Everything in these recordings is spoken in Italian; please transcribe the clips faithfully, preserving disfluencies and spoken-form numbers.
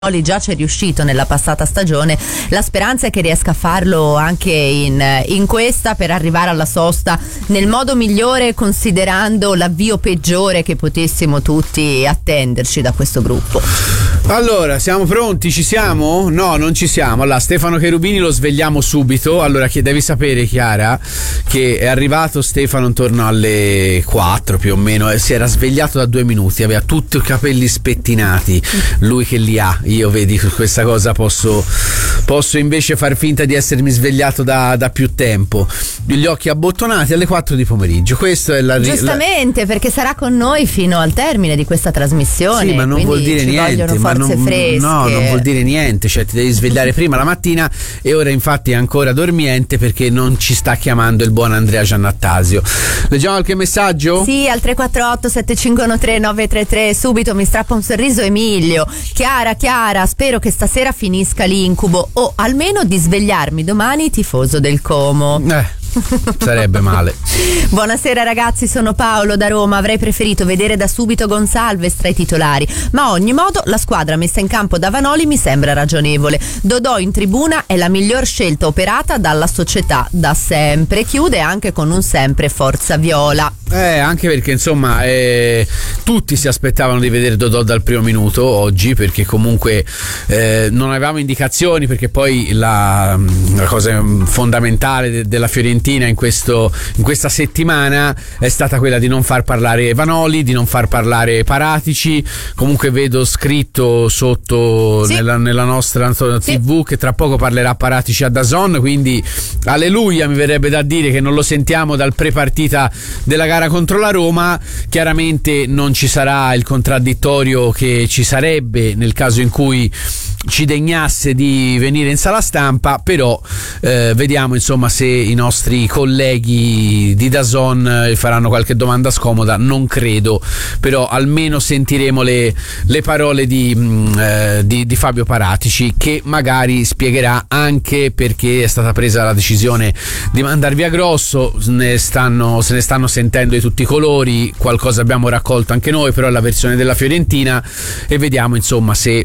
Vanoli già c'è riuscito nella passata stagione, la speranza è che riesca a farlo anche in, in questa, per arrivare alla sosta nel modo migliore, considerando l'avvio peggiore che potessimo tutti attenderci da questo gruppo. Allora, siamo pronti? Ci siamo? No, non ci siamo. Allora, Stefano Cherubini lo svegliamo subito. Allora, che devi sapere, Chiara, che è arrivato Stefano intorno alle quattro più o meno, e si era svegliato da due minuti, aveva tutti i capelli spettinati, lui che li ha. Io, vedi, questa cosa posso posso invece far finta di essermi svegliato da, da più tempo. Gli occhi abbottonati alle quattro di pomeriggio. Questo è la Giustamente, la... perché sarà con noi fino al termine di questa trasmissione. Sì, ma non vuol dire niente, ma non, no, non vuol dire niente, cioè ti devi svegliare prima la mattina, e ora infatti è ancora dormiente perché non ci sta chiamando il buon Andrea Giannattasio. Leggiamo qualche messaggio? Sì, al tre quattro otto sette cinque uno tre nove tre tre. Subito mi strappa un sorriso Emilio. Chiara, Chiara, spero che stasera finisca l'incubo, o almeno di svegliarmi domani tifoso del Como. Eh sarebbe male. Buonasera ragazzi, sono Paolo da Roma. Avrei preferito vedere da subito Gonçalves tra i titolari, ma a ogni modo la squadra messa in campo da Vanoli mi sembra ragionevole. Dodò in tribuna è la miglior scelta operata dalla società da sempre. Chiude anche con un sempre forza viola. Eh, anche perché insomma eh, tutti si aspettavano di vedere Dodò dal primo minuto oggi, perché comunque eh, non avevamo indicazioni, perché poi la, la cosa fondamentale de- della Fiorentina in questo in questa settimana è stata quella di non far parlare Vanoli, di non far parlare Paratici. Comunque vedo scritto sotto sì. nella, nella nostra tivù sì. che tra poco parlerà Paratici a D A Z N, quindi alleluia, mi verrebbe da dire che non lo sentiamo dal pre-partita della gara contro la Roma. Chiaramente non ci sarà il contraddittorio che ci sarebbe nel caso in cui ci degnasse di venire in sala stampa, però eh, vediamo insomma se i nostri colleghi di D A Z N faranno qualche domanda scomoda. Non credo, però almeno sentiremo le, le parole di, mh, eh, di, di Fabio Paratici, che magari spiegherà anche perché è stata presa la decisione di mandar via Grosso. Ne stanno, se ne stanno sentendo di tutti i colori, qualcosa abbiamo raccolto anche noi, però è la versione della Fiorentina, e vediamo insomma se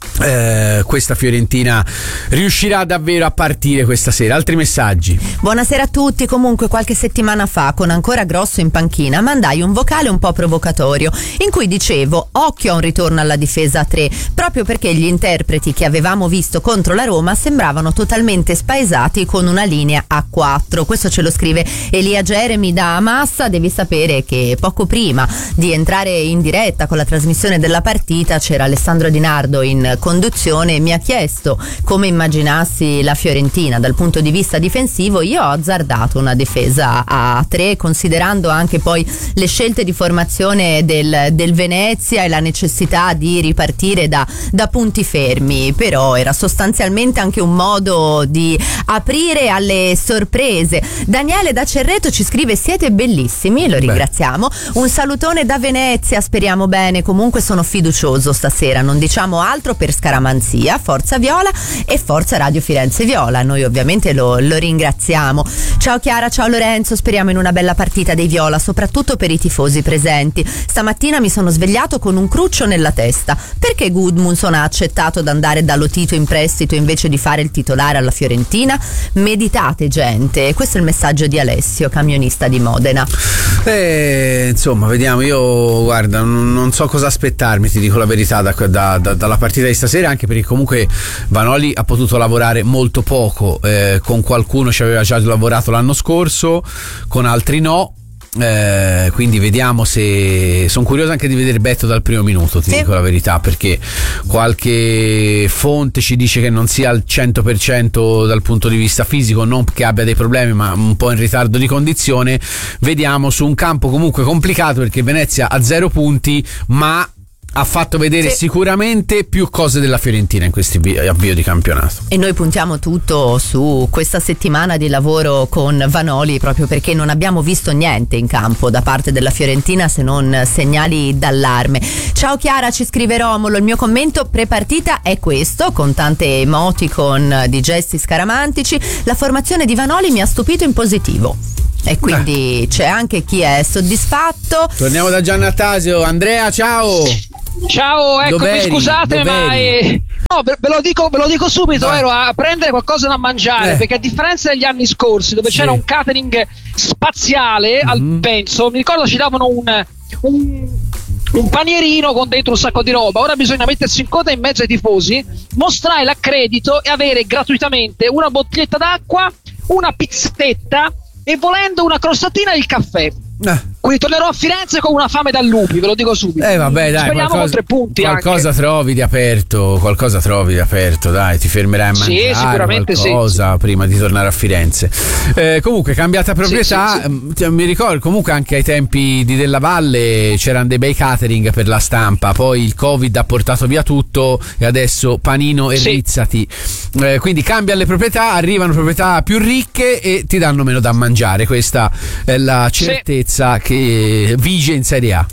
Eh, questa Fiorentina riuscirà davvero a partire questa sera. Altri messaggi? Buonasera a tutti. Comunque qualche settimana fa, con ancora Grosso in panchina, mandai un vocale un po' provocatorio in cui dicevo occhio a un ritorno alla difesa a tre, proprio perché gli interpreti che avevamo visto contro la Roma sembravano totalmente spaesati con una linea a quattro. Questo ce lo scrive Elia Jeremy da Massa. Devi sapere che poco prima di entrare in diretta con la trasmissione della partita c'era Alessandro Di Nardo in conduzione e mi ha chiesto come immaginassi la Fiorentina dal punto di vista difensivo. Io ho azzardato una difesa a tre, considerando anche poi le scelte di formazione del, del Venezia e la necessità di ripartire da, da punti fermi, però era sostanzialmente anche un modo di aprire alle sorprese. Daniele da Cerreto ci scrive siete bellissimi, lo ringraziamo. Beh. Un salutone da Venezia, speriamo bene, comunque sono fiducioso stasera, non diciamo altro per scaramanzia. Forza Viola e forza Radio Firenze Viola, noi ovviamente lo, lo ringraziamo. Ciao Chiara, ciao Lorenzo, speriamo in una bella partita dei Viola, soprattutto per i tifosi presenti. Stamattina mi sono svegliato con un cruccio nella testa. Perché Gudmundsson ha accettato di andare da Lotito in prestito invece di fare il titolare alla Fiorentina? Meditate gente. Questo è il messaggio di Alessio, camionista di Modena. Eh, insomma, vediamo. Io guarda, non, non so cosa aspettarmi, ti dico la verità, da, da, da, dalla partita di stasera, anche perché comunque Vanoli ha potuto lavorare molto poco, eh, con qualcuno ci aveva già lavorato l'anno scorso, con altri no. Eh, quindi vediamo se sono curioso anche di vedere Betto dal primo minuto, ti sì. dico la verità, perché qualche fonte ci dice che non sia al cento per cento dal punto di vista fisico, non che abbia dei problemi, ma un po' in ritardo di condizione. Vediamo su un campo comunque complicato, perché Venezia ha zero punti, ma ha fatto vedere sì. sicuramente più cose della Fiorentina in questi avvio di campionato. E noi puntiamo tutto su questa settimana di lavoro con Vanoli, proprio perché non abbiamo visto niente in campo da parte della Fiorentina se non segnali d'allarme. Ciao Chiara, ci scrive Romolo, il mio commento prepartita è questo, con tante emoticon di gesti scaramantici. La formazione di Vanoli mi ha stupito in positivo. E quindi Beh. c'è anche chi è soddisfatto. Torniamo da Giannattasio. Andrea, ciao. Ciao, eccomi, scusate, ma è, no, ve lo dico, ve lo dico subito, Vai. ero a prendere qualcosa da mangiare, eh. perché a differenza degli anni scorsi dove sì. c'era un catering spaziale, mm-hmm. al penso, mi ricordo ci davano un, un, un panierino con dentro un sacco di roba, ora bisogna mettersi in coda in mezzo ai tifosi, mostrare l'accredito e avere gratuitamente una bottiglietta d'acqua, una pizzetta e volendo una crostatina e il caffè. Eh. Quindi tornerò a Firenze con una fame da lupi, ve lo dico subito. Eh vabbè, dai, speriamo qualcosa, con tre punti qualcosa anche. trovi di aperto, qualcosa trovi di aperto, dai, ti fermerai a mangiare sì, sicuramente qualcosa sì. prima di tornare a Firenze. Eh, comunque, cambiata proprietà, sì, sì, sì. mi ricordo comunque anche ai tempi di Della Valle c'erano dei bei catering per la stampa, poi il Covid ha portato via tutto e adesso panino e sì. rizzati. Eh, quindi cambia le proprietà, arrivano proprietà più ricche e ti danno meno da mangiare, questa è la certezza sì. che vige in Serie A.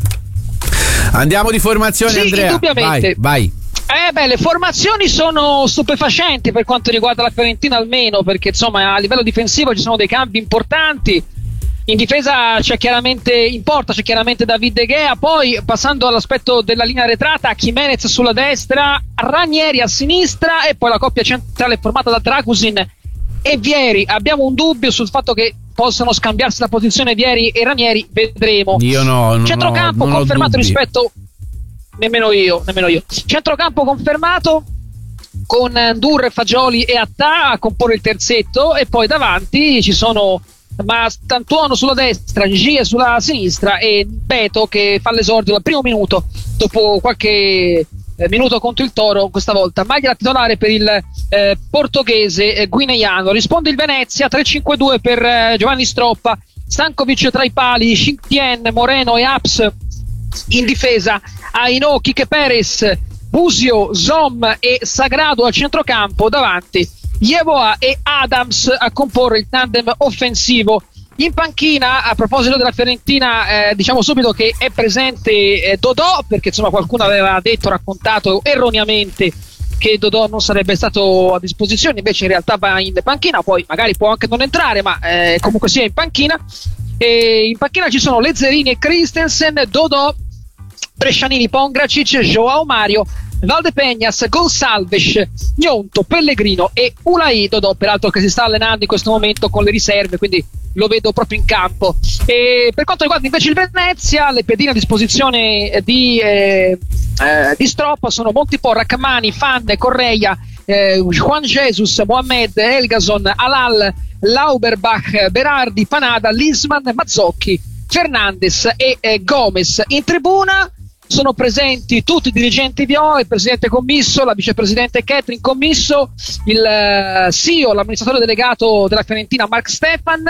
Andiamo di formazione, sì, Andrea. Indubbiamente. Vai, vai. Eh beh, le formazioni sono stupefacenti per quanto riguarda la Fiorentina, almeno perché insomma a livello difensivo ci sono dei cambi importanti. In difesa c'è chiaramente in porta c'è chiaramente David De Gea, poi passando all'aspetto della linea arretrata, Jimenez sulla destra, Ranieri a sinistra e poi la coppia centrale formata da Dragusin e Vieri. Abbiamo un dubbio sul fatto che possano scambiarsi la posizione Vieri e Ranieri, vedremo. Io no, non centrocampo ho, non confermato ho rispetto nemmeno io, nemmeno io. Centrocampo confermato con Ndur, Fagioli e Attà a comporre il terzetto e poi davanti ci sono Mastantuono sulla destra, Gie sulla sinistra e Beto che fa l'esordio al primo minuto dopo qualche eh, minuto contro il Toro, questa volta maglia titolare per il eh, portoghese eh, guineano. Risponde il Venezia, tre cinque due per eh, Giovanni Stroppa, Stankovic tra i pali, Xintien, Moreno e Aps in difesa, Aino, Kike Perez, Busio, Zom e Sagrado al centrocampo, davanti Yeboah e Adams a comporre il tandem offensivo. In panchina, a proposito della Fiorentina, eh, diciamo subito che è presente eh, Dodò, perché insomma qualcuno aveva detto, raccontato erroneamente che Dodò non sarebbe stato a disposizione, invece in realtà va in panchina, poi magari può anche non entrare, ma eh, comunque sia in panchina. E in panchina ci sono Lezzerini e Christensen, Dodò, Brescianini, Pongracic, Joao Mario, Valdepeñas, Gonçalves, Gnonto, Pellegrino e Ulai. Dodò peraltro che si sta allenando in questo momento con le riserve, quindi lo vedo proprio in campo. E per quanto riguarda invece il Venezia, le pedine a disposizione di, eh, eh, di Stroppa sono Montipò, Rachmani, Fan, Correia, eh, Juan Jesus, Mohamed, Elgason, Alal, Lauberbach, Berardi, Panada, Lisman, Mazzocchi, Fernandes e eh, Gomez. In tribuna sono presenti tutti i dirigenti viola, il presidente commisso, la vicepresidente Catherine commisso, il eh, C E O, l'amministratore delegato della Fiorentina Mark Stefan,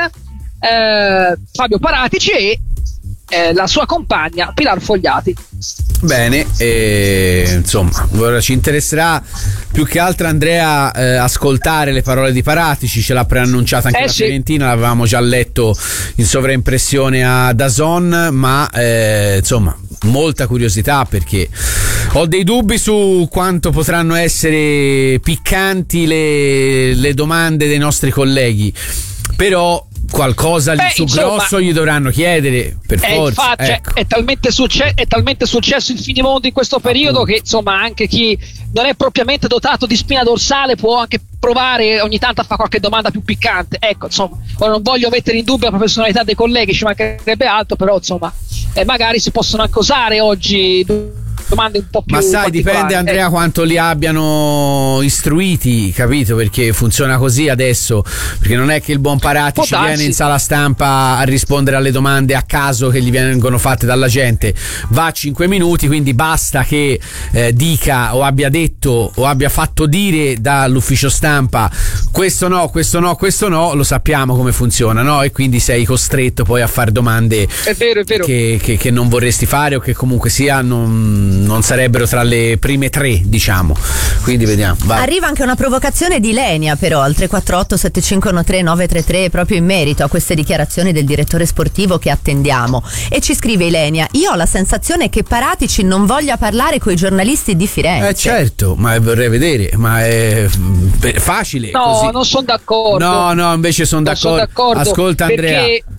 eh, Fabio Paratici e eh, la sua compagna Pilar Fogliati. Bene, e, insomma, ora ci interesserà più che altro, Andrea, eh, ascoltare le parole di Paratici, ce l'ha preannunciata anche eh la sì. Fiorentina, l'avevamo già letto in sovraimpressione a DAZN, ma eh, insomma molta curiosità, perché ho dei dubbi su quanto potranno essere piccanti le, le domande dei nostri colleghi, però qualcosa Beh, su insomma, grosso gli dovranno chiedere per è, forza. Infatti, ecco. è, talmente succe- è talmente successo il finimondo in questo periodo Appunto. che insomma anche chi non è propriamente dotato di spina dorsale può anche provare ogni tanto a fare qualche domanda più piccante. Ecco, insomma, ora non voglio mettere in dubbio la professionalità dei colleghi, ci mancherebbe altro, però insomma eh, magari si possono anche usare oggi domande un po' più ma sai, dipende, Andrea, eh. quanto li abbiano istruiti, capito? Perché funziona così adesso, perché non è che il buon Paratici Può darsi. viene in sala stampa a rispondere alle domande a caso che gli vengono fatte dalla gente, va a cinque minuti, quindi basta che eh, dica o abbia detto o abbia fatto dire dall'ufficio stampa questo no, questo no, questo no, lo sappiamo come funziona, no? E quindi sei costretto poi a fare domande È vero, è vero. Che, che, che non vorresti fare o che comunque sia non non sarebbero tra le prime tre, diciamo. Quindi vediamo. Vai. Arriva anche una provocazione di Lenia, però, al tre quattro otto sette cinque uno tre nove tre tre, proprio in merito a queste dichiarazioni del direttore sportivo che attendiamo. E ci scrive Lenia: io ho la sensazione che Paratici non voglia parlare coi giornalisti di Firenze. Eh certo, ma vorrei vedere, ma è facile no, così. non sono d'accordo. No, no, invece sono d'accordo. d'accordo. Ascolta, Andrea, perché...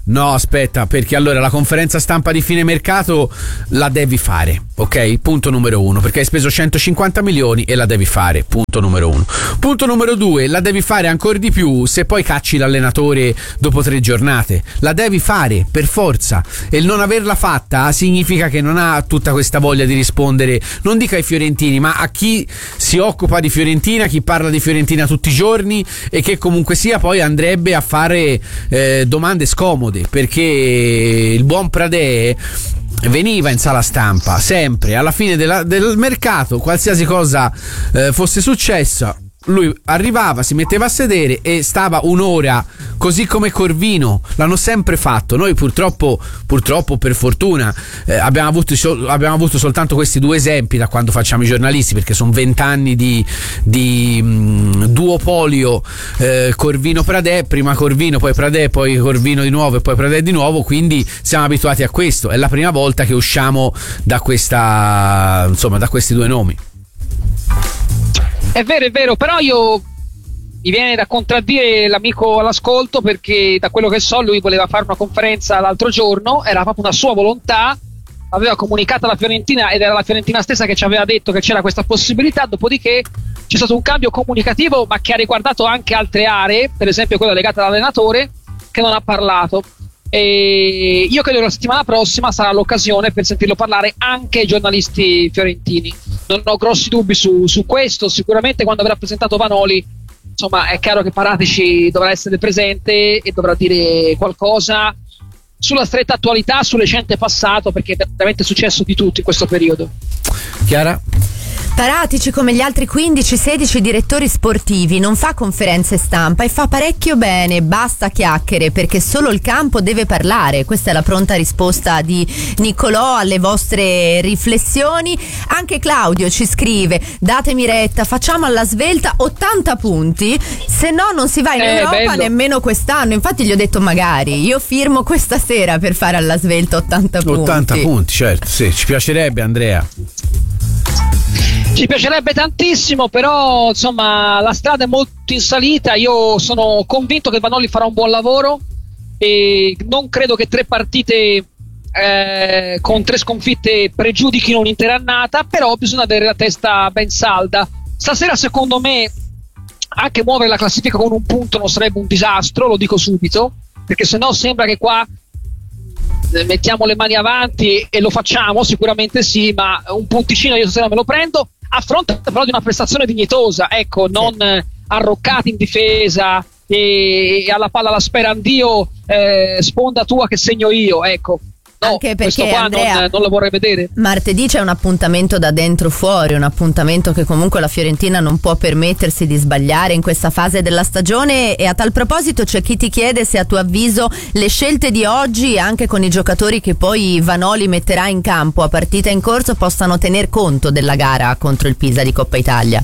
No, aspetta, perché allora la conferenza stampa di fine mercato la devi fare, ok? Punto numero uno, perché hai speso centocinquanta milioni e la devi fare, punto numero uno. Punto numero due, la devi fare ancora di più se poi cacci l'allenatore dopo tre giornate. La devi fare, per forza. E il non averla fatta significa che non ha tutta questa voglia di rispondere, non dico ai fiorentini, ma a chi si occupa di Fiorentina, chi parla di Fiorentina tutti i giorni e che comunque sia poi andrebbe a fare eh, domande scomode, perché il buon Pradè veniva in sala stampa sempre alla fine della, del mercato, qualsiasi cosa eh, fosse successa. Lui arrivava, si metteva a sedere e stava un'ora, così come Corvino, l'hanno sempre fatto. Noi purtroppo, purtroppo per fortuna, eh, abbiamo, avuto, abbiamo avuto soltanto questi due esempi da quando facciamo i giornalisti, perché sono vent'anni di, di mh, duopolio eh, Corvino-Pradè, prima Corvino, poi Pradè, poi Corvino di nuovo e poi Pradè di nuovo, quindi siamo abituati a questo. È la prima volta che usciamo da questa, insomma, da questi due nomi. È vero, è vero, però io mi viene da contraddire l'amico all'ascolto, perché da quello che so lui voleva fare una conferenza l'altro giorno, era proprio una sua volontà, aveva comunicato alla Fiorentina ed era la Fiorentina stessa che ci aveva detto che c'era questa possibilità, dopodiché c'è stato un cambio comunicativo ma che ha riguardato anche altre aree, per esempio quella legata all'allenatore, che non ha parlato. E io credo che la settimana prossima sarà l'occasione per sentirlo parlare anche ai giornalisti fiorentini. Non ho grossi dubbi su, su questo. Sicuramente quando avrà presentato Vanoli, insomma, è chiaro che Paratici dovrà essere presente e dovrà dire qualcosa sulla stretta attualità, sul recente passato, perché è veramente successo di tutto in questo periodo. Chiara? Paratici, come gli altri quindici sedici direttori sportivi, non fa conferenze stampa e fa parecchio bene, basta chiacchiere, perché solo il campo deve parlare. Questa è la pronta risposta di Niccolò alle vostre riflessioni. Anche Claudio ci scrive: datemi retta, facciamo alla svelta ottanta punti, se no non si va in eh, Europa bello. nemmeno quest'anno. Infatti gli ho detto magari io firmo questa sera per fare alla svelta ottanta punti. ottanta punti, certo, sì, ci piacerebbe, Andrea. Ci piacerebbe tantissimo, però insomma la strada è molto in salita. Io sono convinto che Vanoli farà un buon lavoro e non credo che tre partite eh, con tre sconfitte pregiudichino un'intera annata, però bisogna avere la testa ben salda. Stasera secondo me anche muovere la classifica con un punto non sarebbe un disastro, lo dico subito, perché sennò sembra che qua mettiamo le mani avanti, e lo facciamo sicuramente sì, ma un punticino io stasera me lo prendo, a fronte però di una prestazione dignitosa, ecco, non eh, arroccati in difesa e, e alla palla la sperandio, eh, sponda tua che segno io, ecco. No, anche perché questo qua Andrea, non, non lo vorrei vedere. Martedì c'è un appuntamento da dentro fuori, un appuntamento che comunque la Fiorentina non può permettersi di sbagliare in questa fase della stagione. E a tal proposito c'è chi ti chiede se a tuo avviso le scelte di oggi, anche con i giocatori che poi Vanoli metterà in campo a partita in corso, possano tener conto della gara contro il Pisa di Coppa Italia.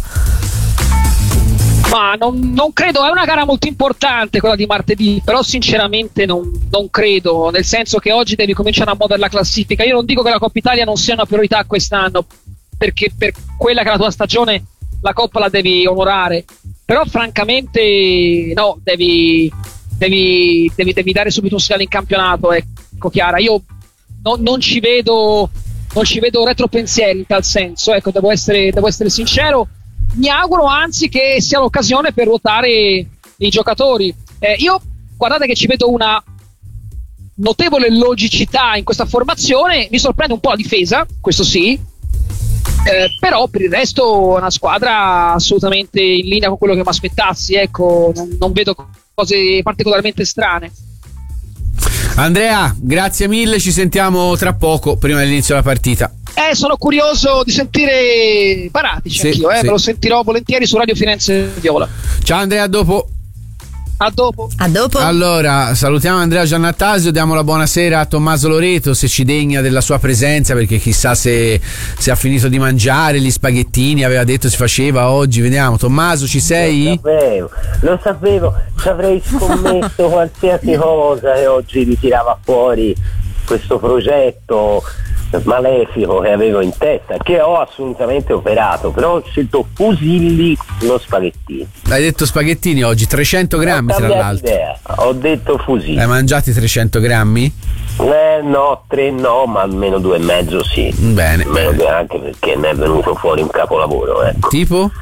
Ma non, non credo, è una gara molto importante quella di martedì, però sinceramente non, non credo, nel senso che oggi devi cominciare a muovere la classifica. Io non dico che la Coppa Italia non sia una priorità quest'anno, perché per quella che è la tua stagione la Coppa la devi onorare, però francamente no, devi, devi, devi, devi dare subito un segnale in campionato, ecco Chiara. Io non, non ci vedo non ci vedo retropensieri in tal senso, ecco, devo essere, devo essere sincero. Mi auguro anzi che sia l'occasione per ruotare i giocatori. Eh, io guardate che ci vedo una notevole logicità in questa formazione, mi sorprende un po' la difesa, questo sì, eh, però per il resto è una squadra assolutamente in linea con quello che mi aspettassi, ecco, non, non vedo cose particolarmente strane. Andrea, grazie mille, ci sentiamo tra poco, prima dell'inizio della partita. Eh, sono curioso di sentire Paratici, sì, anch'io, eh, sì. Me lo sentirò volentieri su Radio Firenze Viola. Ciao Andrea, a dopo. A dopo. A dopo. Allora, salutiamo Andrea Giannattasio, diamo la buonasera a Tommaso Loreto, se ci degna della sua presenza, perché chissà se, se ha finito di mangiare gli spaghettini, aveva detto si faceva oggi. Vediamo, Tommaso, ci sei? Lo sapevo, lo sapevo, ci avrei scommesso qualsiasi cosa e oggi ritirava fuori questo progetto malefico che avevo in testa, che ho assolutamente operato, però ho scelto fusilli, non spaghettini. Hai detto spaghettini oggi, trecento grammi tra l'altro. Idea. Ho detto fusilli. Hai mangiati trecento grammi? Eh, no, tre no, ma almeno due e mezzo sì. Bene. Almeno due, anche perché ne è venuto fuori un capolavoro, ecco. Tipo?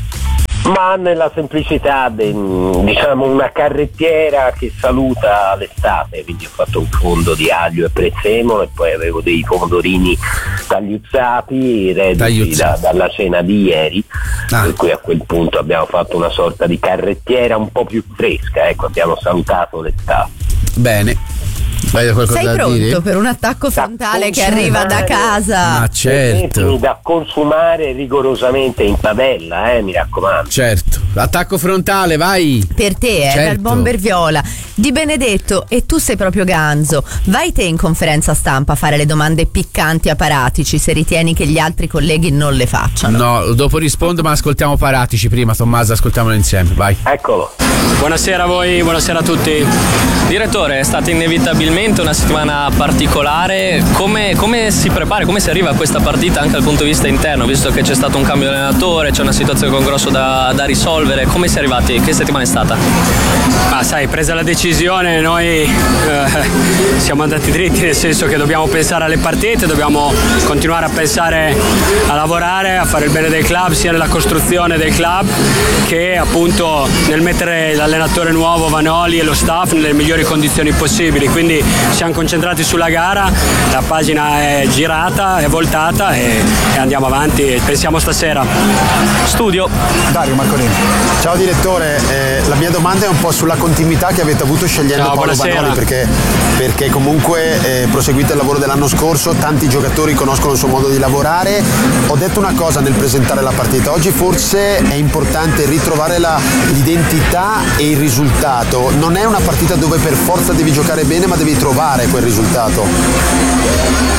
Ma nella semplicità, de, diciamo una carrettiera che saluta l'estate, quindi ho fatto un fondo di aglio e prezzemolo e poi avevo dei pomodorini tagliuzzati, reduci da, dalla cena di ieri, ah. per cui a quel punto abbiamo fatto una sorta di carrettiera un po' più fresca, ecco, abbiamo salutato l'estate. Bene. Sei pronto dire? Per un attacco frontale che arriva da casa? Ma certo. Da consumare rigorosamente in padella, eh, mi raccomando. Certo. L'attacco frontale, vai. Per te, eh, certo. dal bomber viola. Di Benedetto, e tu sei proprio ganzo. Vai te in conferenza stampa a fare le domande piccanti a Paratici, se ritieni che gli altri colleghi non le facciano. No, dopo rispondo, ma ascoltiamo Paratici prima, Tommaso, ascoltiamolo insieme, vai. Eccolo. Buonasera a voi, buonasera a tutti. Direttore, è stata inevitabilmente una settimana particolare. Come, come si prepara, come si arriva a questa partita anche dal punto di vista interno, visto che c'è stato un cambio di allenatore, c'è una situazione con grosso da, da risolvere? Come si è arrivati? Che settimana è stata? Ma sai, presa la decisione, noi eh, siamo andati dritti, nel senso che dobbiamo pensare alle partite, dobbiamo continuare a pensare a lavorare, a fare il bene del club, sia nella costruzione del club che appunto nel mettere l'allenatore nuovo Vanoli e lo staff nelle migliori condizioni possibili. Quindi siamo concentrati sulla gara, la pagina è girata, è voltata e, e andiamo avanti e pensiamo stasera. Studio. Dario Marcolini. Ciao direttore, eh, la mia domanda è un po' sulla continuità che avete avuto scegliendo Ciao, Paolo buonasera. Vanoli, perché, perché comunque eh, proseguite il lavoro dell'anno scorso, tanti giocatori conoscono il suo modo di lavorare. Ho detto una cosa nel presentare la partita, oggi forse è importante ritrovare la, l'identità e il risultato. Non è una partita dove per forza devi giocare bene, ma devi trovare quel risultato.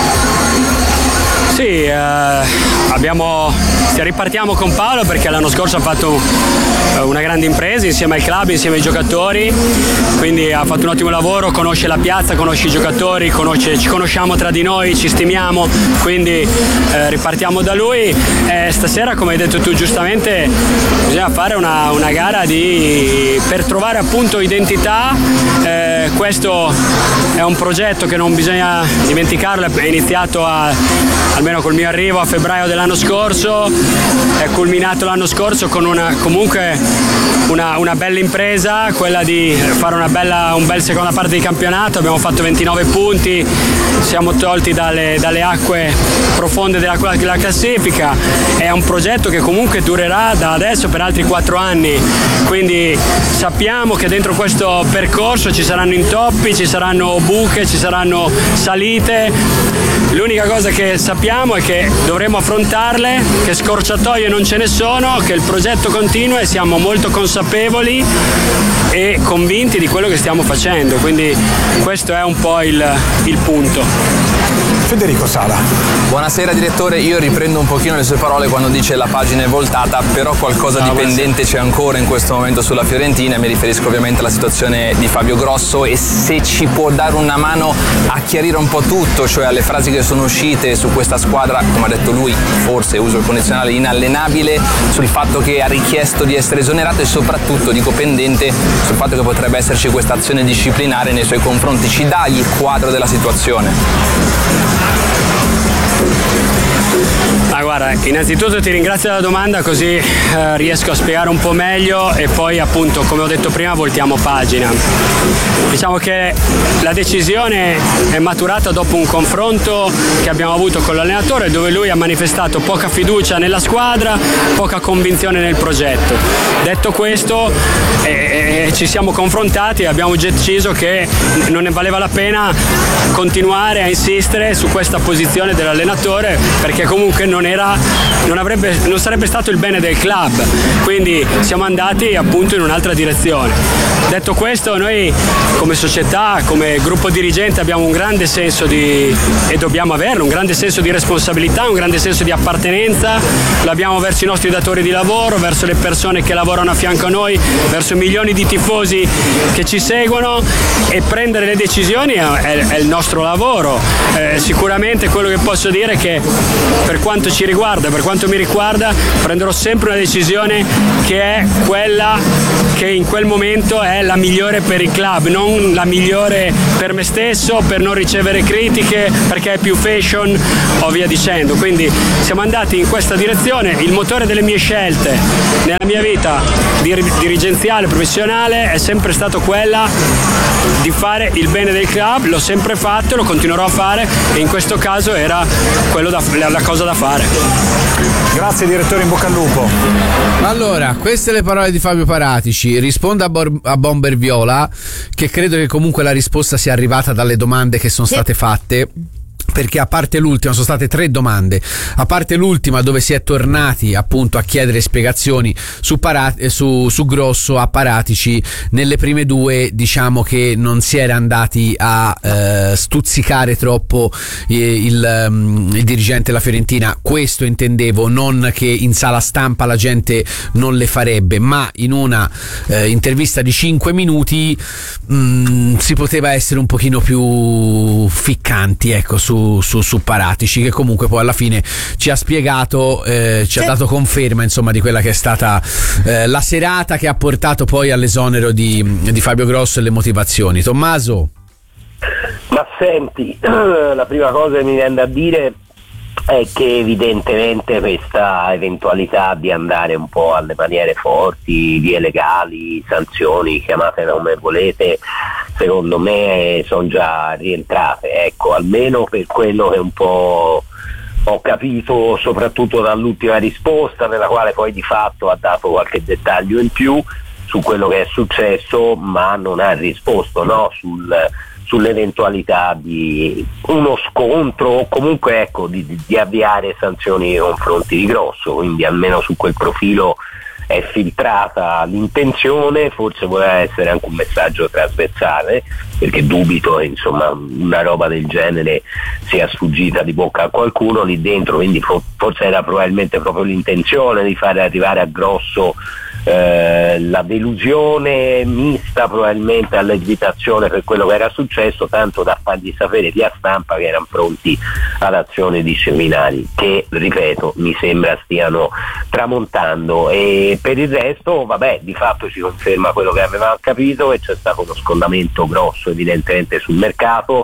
Sì, eh, abbiamo, ripartiamo con Paolo perché l'anno scorso ha fatto una grande impresa insieme al club, insieme ai giocatori, quindi ha fatto un ottimo lavoro, conosce la piazza, conosce i giocatori, conosce, ci conosciamo tra di noi, ci stimiamo, quindi eh, ripartiamo da lui. E stasera, come hai detto tu giustamente, bisogna fare una, una gara di, per trovare appunto identità. Eh, questo è un progetto che non bisogna dimenticarlo, è iniziato a, almeno col mio arrivo a febbraio dell'anno scorso, è culminato l'anno scorso con una comunque una, una bella impresa, quella di fare una bella, un bel seconda parte di campionato. Abbiamo fatto ventinove punti, siamo tolti dalle, dalle acque profonde della, della classifica. È un progetto che comunque durerà da adesso per altri quattro anni, quindi sappiamo che dentro questo percorso ci saranno intoppi, ci saranno buche, ci saranno salite. L'unica cosa che sappiamo è che dovremo affrontarle, che scorciatoie non ce ne sono, che il progetto continua e siamo molto consapevoli e convinti di quello che stiamo facendo, quindi questo è un po' il, il punto. Federico Sala. Buonasera direttore, io riprendo un pochino le sue parole quando dice la pagina è voltata, però qualcosa di pendente c'è ancora in questo momento sulla Fiorentina, mi riferisco ovviamente alla situazione di Fabio Grosso, e se ci può dare una mano a chiarire un po' tutto, cioè alle frasi che sono uscite su questa squadra, come ha detto lui, forse uso il condizionale, inallenabile, sul fatto che ha richiesto di essere esonerato e soprattutto, dico pendente, sul fatto che potrebbe esserci questa azione disciplinare nei suoi confronti. Ci dà il quadro della situazione? Ma guarda, innanzitutto ti ringrazio della domanda, così eh, riesco a spiegare un po' meglio e poi appunto, come ho detto prima, voltiamo pagina. Diciamo che la decisione è maturata dopo un confronto che abbiamo avuto con l'allenatore, dove lui ha manifestato poca fiducia nella squadra, poca convinzione nel progetto. Detto questo, eh, eh, ci siamo confrontati e abbiamo deciso che non ne valeva la pena continuare a insistere su questa posizione dell'allenatore, perché comunque non era era, non, avrebbe, non sarebbe stato il bene del club, quindi siamo andati appunto in un'altra direzione. Detto questo, noi come società, come gruppo dirigente abbiamo un grande senso di, e dobbiamo averlo, un grande senso di responsabilità, un grande senso di appartenenza, l'abbiamo verso i nostri datori di lavoro, verso le persone che lavorano a fianco a noi, verso milioni di tifosi che ci seguono, e prendere le decisioni è, è, è il nostro lavoro. Eh, sicuramente quello che posso dire è che per quanto ci riguarda, per quanto mi riguarda, prenderò sempre una decisione che è quella che in quel momento è la migliore per il club, non la migliore per me stesso, per non ricevere critiche, perché è più fashion o via dicendo. Quindi siamo andati in questa direzione. Il motore delle mie scelte nella mia vita dir- dirigenziale, professionale è sempre stato quella di fare il bene del club, l'ho sempre fatto, lo continuerò a fare, e in questo caso era quello da, la cosa da fare. Grazie direttore, in bocca al lupo. Allora, queste le parole di Fabio Paratici. Risponde a, Bor- a Bomber Viola, che credo che comunque la risposta sia arrivata dalle domande che sono state fatte, perché a parte l'ultima, sono state tre domande, a parte l'ultima dove si è tornati appunto a chiedere spiegazioni su, Parat- su, su Grosso a Paratici, nelle prime due diciamo che non si era andati a eh, stuzzicare troppo eh, il, um, il dirigente della Fiorentina. Questo intendevo, non che in sala stampa la gente non le farebbe, ma in una eh, intervista di cinque minuti mh, si poteva essere un pochino più ficcanti, ecco, su Su, su Paratici, che comunque poi alla fine ci ha spiegato, eh, ci sì. ha dato conferma insomma di quella che è stata eh, la serata che ha portato poi all'esonero di, di Fabio Grosso e le motivazioni. Tommaso? Ma senti, la prima cosa che mi viene da dire è che evidentemente questa eventualità di andare un po' alle maniere forti, vie legali, sanzioni, chiamatele come volete, secondo me sono già rientrate, ecco, almeno per quello che un po' ho capito soprattutto dall'ultima risposta, nella quale poi di fatto ha dato qualche dettaglio in più su quello che è successo, ma non ha risposto, no, sul sull'eventualità di uno scontro o comunque ecco di, di avviare sanzioni nei confronti di Grosso, quindi almeno su quel profilo è filtrata l'intenzione. Forse voleva essere anche un messaggio trasversale, perché dubito che insomma una roba del genere sia sfuggita di bocca a qualcuno lì dentro, quindi fo- forse era probabilmente proprio l'intenzione di fare arrivare a Grosso Eh, la delusione mista probabilmente all'esitazione per quello che era successo, tanto da fargli sapere via stampa che erano pronti ad azioni disciplinari, che ripeto mi sembra stiano tramontando. E per il resto vabbè, di fatto ci conferma quello che avevamo capito, che c'è stato uno scondamento grosso evidentemente sul mercato,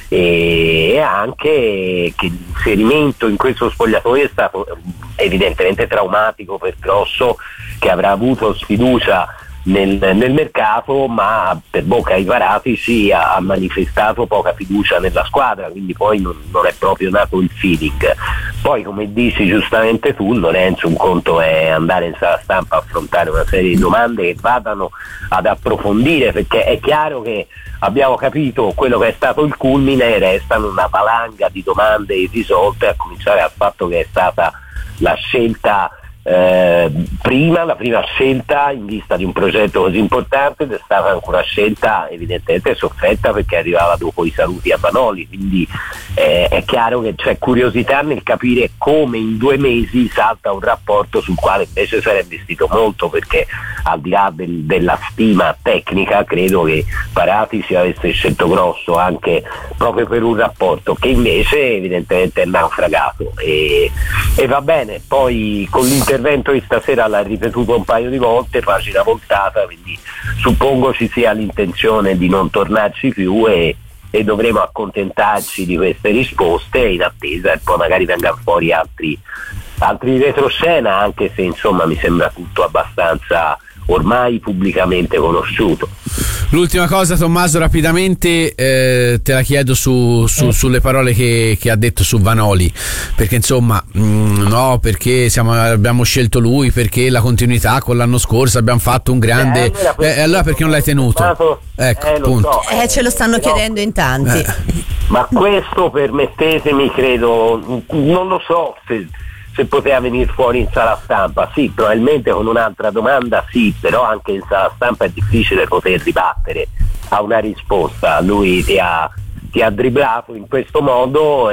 e anche che l'inserimento in questo spogliatoio è stato evidentemente traumatico per Grosso, che avrà avuto sfiducia nel, nel mercato, ma per bocca ai Paratici ha, ha manifestato poca fiducia nella squadra, quindi poi non, non è proprio nato il feeling. Poi come dici giustamente tu Lorenzo, un conto è andare in sala stampa a affrontare una serie di domande che vadano ad approfondire, perché è chiaro che abbiamo capito quello che è stato il culmine, restano una valanga di domande irrisolte, a cominciare dal fatto che è stata la scelta eh, prima, la prima scelta in vista di un progetto così importante, ed è stata anche una scelta evidentemente sofferta perché arrivava dopo i saluti a Vanoli, quindi eh, è chiaro che c'è curiosità nel capire come in due mesi salta un rapporto sul quale invece si era investito molto, perché al di là del, della stima tecnica credo che Paratici avesse scelto Grosso anche proprio per un rapporto che invece evidentemente è naufragato, e, e va bene. Poi con l'intervento di stasera l'ha ripetuto un paio di volte, pagina voltata, quindi suppongo ci sia l'intenzione di non tornarci più, e, e dovremo accontentarci di queste risposte in attesa e poi magari vengano fuori altri altri retroscena, anche se insomma mi sembra tutto abbastanza ormai pubblicamente conosciuto. L'ultima cosa, Tommaso, rapidamente eh, te la chiedo su, su, sulle parole che, che ha detto su Vanoli, perché insomma mh, no, perché siamo, abbiamo scelto lui, perché la continuità con l'anno scorso abbiamo fatto un grande eh, allora, eh, allora perché non l'hai tenuto? Ecco, eh, punto. So, eh, ce lo stanno però chiedendo in tanti. Eh. Ma questo, permettetemi, credo, non lo so se se poteva venire fuori in sala stampa. Sì, probabilmente con un'altra domanda sì, però anche in sala stampa è difficile poter ribattere a una risposta. Lui ti ha, ti ha dribblato in questo modo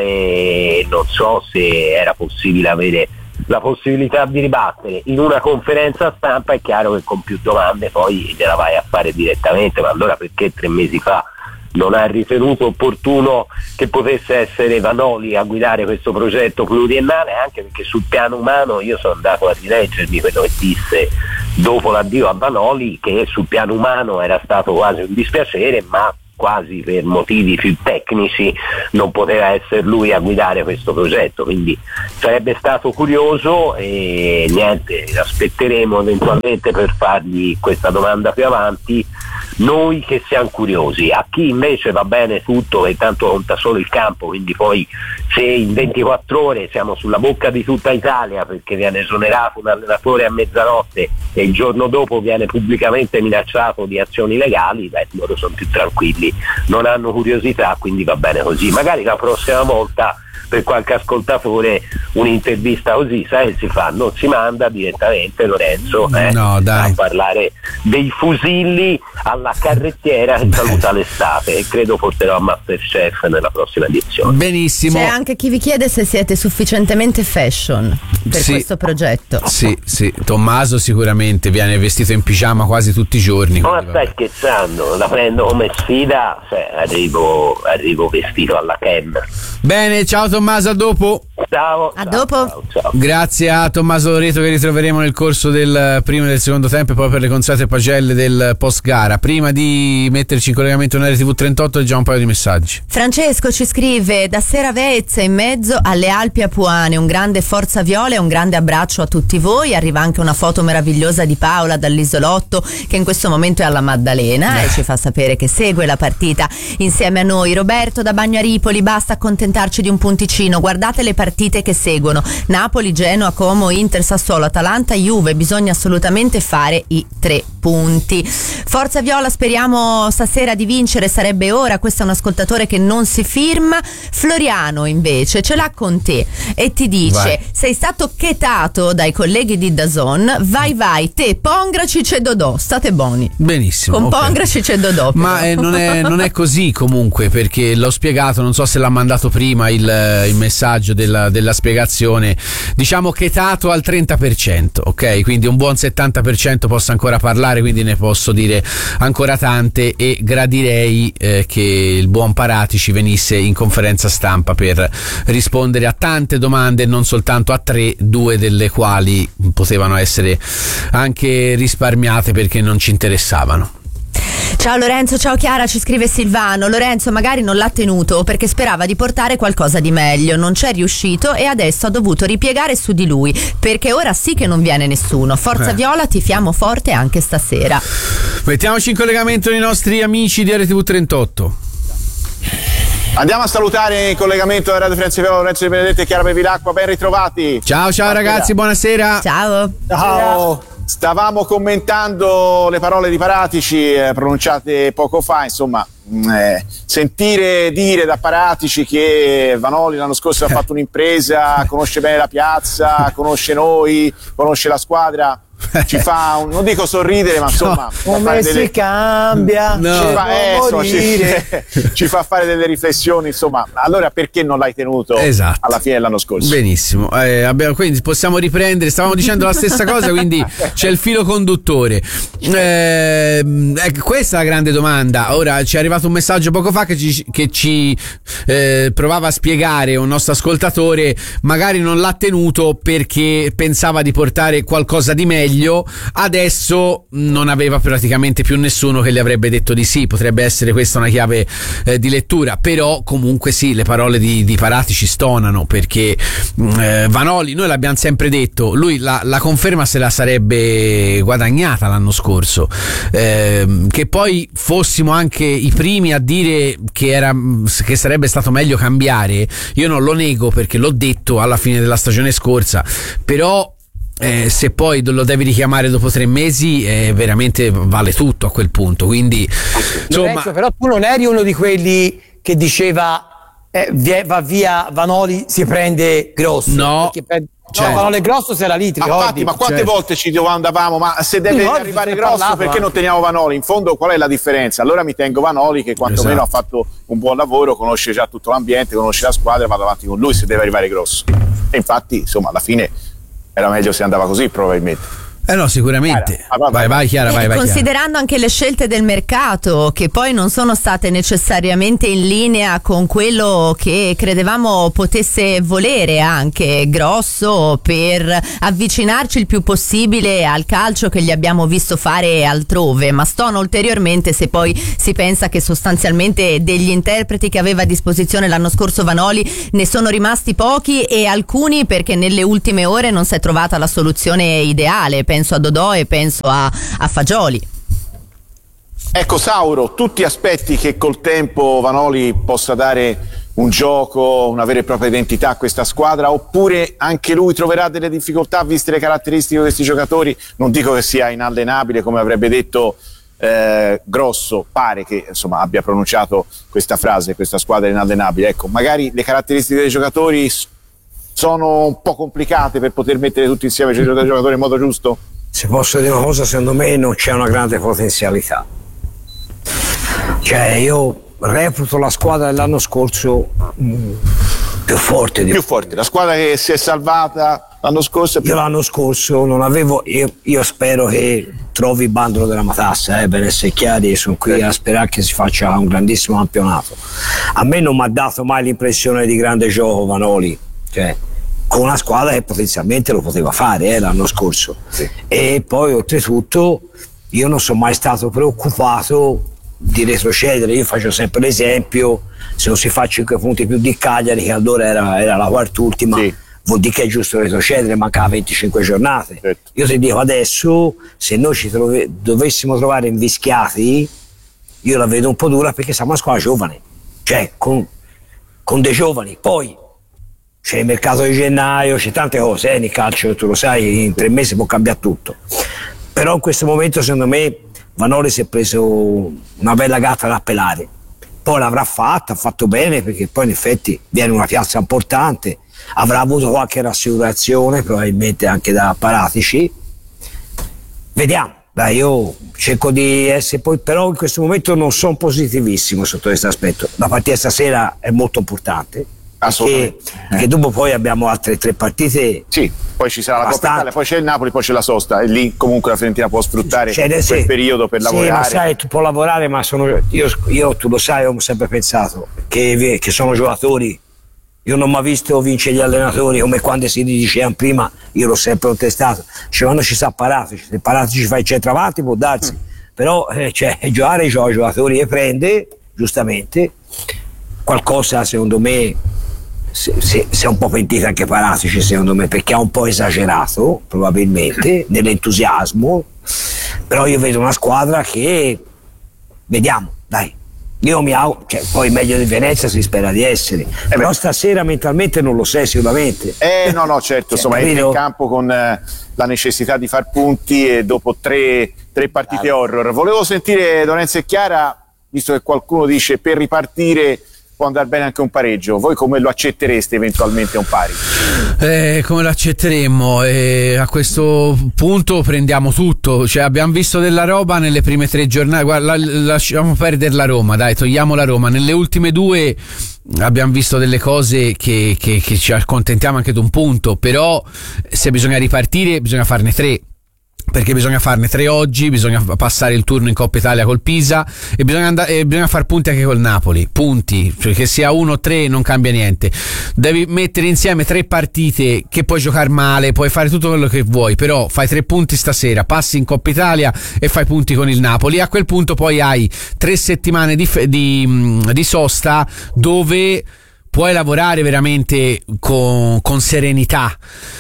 e non so se era possibile avere la possibilità di ribattere. In una conferenza stampa è chiaro che con più domande poi gliela vai a fare direttamente, ma allora perché tre mesi fa non ha ritenuto opportuno che potesse essere Vanoli a guidare questo progetto pluriennale? Anche perché sul piano umano io sono andato a rileggermi quello che disse dopo l'addio a Vanoli, che sul piano umano era stato quasi un dispiacere, ma quasi per motivi più tecnici non poteva essere lui a guidare questo progetto, quindi sarebbe stato curioso e niente, aspetteremo eventualmente per fargli questa domanda più avanti, noi che siamo curiosi. A chi invece va bene tutto e tanto conta solo il campo, quindi poi se in ventiquattro ore siamo sulla bocca di tutta Italia perché viene esonerato un allenatore a mezzanotte e il giorno dopo viene pubblicamente minacciato di azioni legali, beh, loro sono più tranquilli, non hanno curiosità, quindi va bene così. Magari la prossima volta per qualche ascoltatore un'intervista così, sai, si fa, non si manda direttamente Lorenzo eh, no, dai. a parlare dei fusilli alla carrettiera che saluta l'estate, e credo porterò a Masterchef nella prossima edizione. Benissimo. C'è anche chi vi chiede se siete sufficientemente fashion per sì. questo progetto. Sì, sì, Tommaso sicuramente viene vestito in pigiama quasi tutti i giorni. Ma stai scherzando, la prendo come sfida, cioè, arrivo, arrivo vestito alla Ken. Bene, ciao Tommaso, a dopo. Ciao. A ciao, dopo. Ciao, ciao. Grazie a Tommaso Loreto, che ritroveremo nel corso del primo e del secondo tempo e poi per le consuete pagelle del post gara. Prima di metterci in collegamento in R T V trentotto leggiamo un paio di messaggi. Francesco ci scrive: da Seravezza in mezzo alle Alpi Apuane, un grande forza viola e un grande abbraccio a tutti voi. Arriva anche una foto meravigliosa di Paola dall'isolotto che in questo momento è alla Maddalena eh. e ci fa sapere che segue la partita insieme a noi. Roberto da Bagnaripoli: basta accontentarci di un punticino, guardate le partite che seguono: Napoli, Genoa, Como, Inter, Sassuolo, Atalanta, Juve, bisogna assolutamente fare i tre punti. Forza Viola, speriamo stasera di vincere, sarebbe ora. Questo è un ascoltatore che non si firma. Floriano invece ce l'ha con te e ti dice: vai. Sei stato chetato dai colleghi di DAZN, vai vai te Pongracic e Dodò, state buoni. Benissimo, con okay. Pongracic e Dodò. Ma eh, non, è, non è così comunque, perché l'ho spiegato, non so se l'ha mandato prima il, il messaggio della, della spiegazione. Diciamo chetato al trenta per cento, ok? Quindi un buon settanta per cento posso ancora parlare, quindi ne posso dire ancora tante, e gradirei eh, che il buon Paratici venisse in conferenza stampa per rispondere a tante domande, non soltanto a tre, due delle quali potevano essere anche risparmiate perché non ci interessavano. Ciao Lorenzo, ciao Chiara, ci scrive Silvano. Lorenzo magari non l'ha tenuto perché sperava di portare qualcosa di meglio, non c'è riuscito e adesso ha dovuto ripiegare su di lui, perché ora sì che non viene nessuno. Forza eh. Viola, tifiamo forte anche stasera. Mettiamoci in collegamento con i nostri amici di R T V trentotto. Andiamo a salutare in collegamento da Radio Firenze Viola Lorenzo Di Benedetto e Chiara Bevilacqua, ben ritrovati. Ciao ciao ragazzi, buonasera. Ciao. Ciao. Stavamo commentando le parole di Paratici eh, pronunciate poco fa, insomma, eh, sentire dire da Paratici che Vanoli l'anno scorso ha fatto un'impresa, conosce bene la piazza, conosce noi, conosce la squadra, ci fa un, non dico sorridere, ma insomma no, come si delle... cambia no. ci, fa, eh, insomma, ci, ci fa fare delle riflessioni, insomma. Allora perché non l'hai tenuto esatto. alla fine dell'anno scorso? Benissimo, eh, abbiamo, quindi possiamo riprendere, stavamo dicendo la stessa cosa, quindi c'è il filo conduttore. Eh, eh, questa è la grande domanda. Ora ci è arrivato un messaggio poco fa che ci, che ci eh, provava a spiegare un nostro ascoltatore, magari non l'ha tenuto perché pensava di portare qualcosa di meglio, adesso non aveva praticamente più nessuno che gli avrebbe detto di sì. Potrebbe essere questa una chiave eh, di lettura, però comunque sì, le parole di, di Paratici stonano, perché eh, Vanoli, noi l'abbiamo sempre detto, lui la, la conferma se la sarebbe guadagnata l'anno scorso, eh, che poi fossimo anche i primi a dire che, era, che sarebbe stato meglio cambiare, io non lo nego perché l'ho detto alla fine della stagione scorsa, però Eh, se poi lo devi richiamare dopo tre mesi eh, veramente vale tutto a quel punto, quindi insomma... Lorenzo, però tu non eri uno di quelli che diceva eh, va via Vanoli, si prende Grosso, no perché No, Cioè, parole grosso se era lì, ti Ma ricordi? infatti, ma quante Certo. volte ci andavamo? Ma se deve Ricordi, arrivare si grosso, parlava. perché non teniamo Vanoli? In fondo, qual è la differenza? Allora mi tengo Vanoli, che quantomeno Esatto. ha fatto un buon lavoro, conosce già tutto l'ambiente, conosce la squadra, vado avanti con lui se deve arrivare grosso. E infatti, insomma, alla fine era meglio se andava così, probabilmente. Eh no, sicuramente. Chiara, vai, vai, Vai, vai, Chiara, vai, vai. Chiara. Considerando anche le scelte del mercato, che poi non sono state necessariamente in linea con quello che credevamo potesse volere anche Grosso, per avvicinarci il più possibile al calcio che gli abbiamo visto fare altrove, ma stona ulteriormente se poi si pensa che sostanzialmente degli interpreti che aveva a disposizione l'anno scorso Vanoli ne sono rimasti pochi, e alcuni perché nelle ultime ore non si è trovata la soluzione ideale. Penso a Dodò e penso a, a Fagioli. Ecco, Sauro, tutti aspetti che col tempo Vanoli possa dare un gioco, una vera e propria identità a questa squadra, oppure anche lui troverà delle difficoltà viste le caratteristiche di questi giocatori? Non dico che sia inallenabile come avrebbe detto eh, Grosso, pare che insomma abbia pronunciato questa frase, questa squadra è inallenabile. Ecco, magari le caratteristiche dei giocatori sono un po' complicate per poter mettere tutti insieme i giocatori in modo giusto? Se posso dire una cosa, secondo me non c'è una grande potenzialità. Cioè, io reputo la squadra dell'anno scorso mh, più forte di più forte, la squadra che si è salvata l'anno scorso è più... Io l'anno scorso non avevo, io, io spero che trovi il bandolo della matassa, eh, per essere chiari, sono qui a sperare che si faccia un grandissimo campionato. A me non mi ha dato mai l'impressione di grande gioco Vanoli, cioè con una squadra che potenzialmente lo poteva fare eh, l'anno scorso. Sì. E poi oltretutto io non sono mai stato preoccupato di retrocedere. Io faccio sempre l'esempio, se non si fa cinque punti più di Cagliari, che allora era, era la quart'ultima, sì, vuol dire che è giusto retrocedere, mancava venticinque giornate. Certo. Io ti dico adesso, se noi ci trove, dovessimo trovare invischiati, io la vedo un po' dura, perché siamo una squadra giovane, cioè con, con dei giovani. Poi c'è il mercato di gennaio, c'è tante cose eh, nel calcio, tu lo sai, in tre mesi può cambiare tutto. Però in questo momento secondo me Vanoli si è preso una bella gatta da pelare. Poi l'avrà fatta, ha fatto bene, perché poi in effetti viene una piazza importante, avrà avuto qualche rassicurazione probabilmente anche da Paratici. Vediamo, dai, io cerco di essere poi, però in questo momento non sono positivissimo sotto questo aspetto. La partita stasera è molto importante, perché, perché dopo poi abbiamo altre tre partite. Sì, poi ci sarà abbastanza. la Coppa Italia, poi c'è il Napoli, poi c'è la sosta, e lì comunque la Fiorentina può sfruttare Cioè, quel sì, periodo per sì, lavorare. ma sai, tu puoi lavorare, ma sono, io, io tu lo sai, ho sempre pensato che, che sono giocatori. Io non mi ho visto vincere gli allenatori, come quando si dicevano prima, io l'ho sempre contestato. Cioè, quando ci sta Paratici, se Paratici fa il centravanti può darsi, mm. però eh, cioè, giocare i giocatori e prende, giustamente, qualcosa secondo me. Si è un po' pentita anche Paratici, secondo me, perché ha un po' esagerato probabilmente nell'entusiasmo, però io vedo una squadra che vediamo, dai, io mi auguro, cioè, poi meglio di Venezia si spera di essere, eh però beh. Stasera mentalmente non lo sei sicuramente. Eh no no certo, cioè, insomma entri in campo con eh, la necessità di far punti, e dopo tre, tre partite ah, horror. Volevo sentire Lorenzo e Chiara, visto che qualcuno dice per ripartire può andare bene anche un pareggio, voi come lo accettereste eventualmente un pari? Eh, come lo accetteremmo? Eh, a questo punto prendiamo tutto, cioè abbiamo visto della roba nelle prime tre giornate. Guarda, lasciamo perdere la Roma, dai, togliamo la Roma. Nelle ultime due abbiamo visto delle cose che, che, che ci accontentiamo anche di un punto, però se bisogna ripartire bisogna farne tre, perché bisogna farne tre oggi, bisogna passare il turno in Coppa Italia col Pisa e bisogna, andare, e bisogna far punti anche col Napoli, punti, cioè che sia uno o tre non cambia niente. Devi mettere insieme tre partite che puoi giocare male, puoi fare tutto quello che vuoi, però fai tre punti stasera, passi in Coppa Italia e fai punti con il Napoli, e a quel punto poi hai tre settimane di, di, di sosta dove puoi lavorare veramente con, con serenità.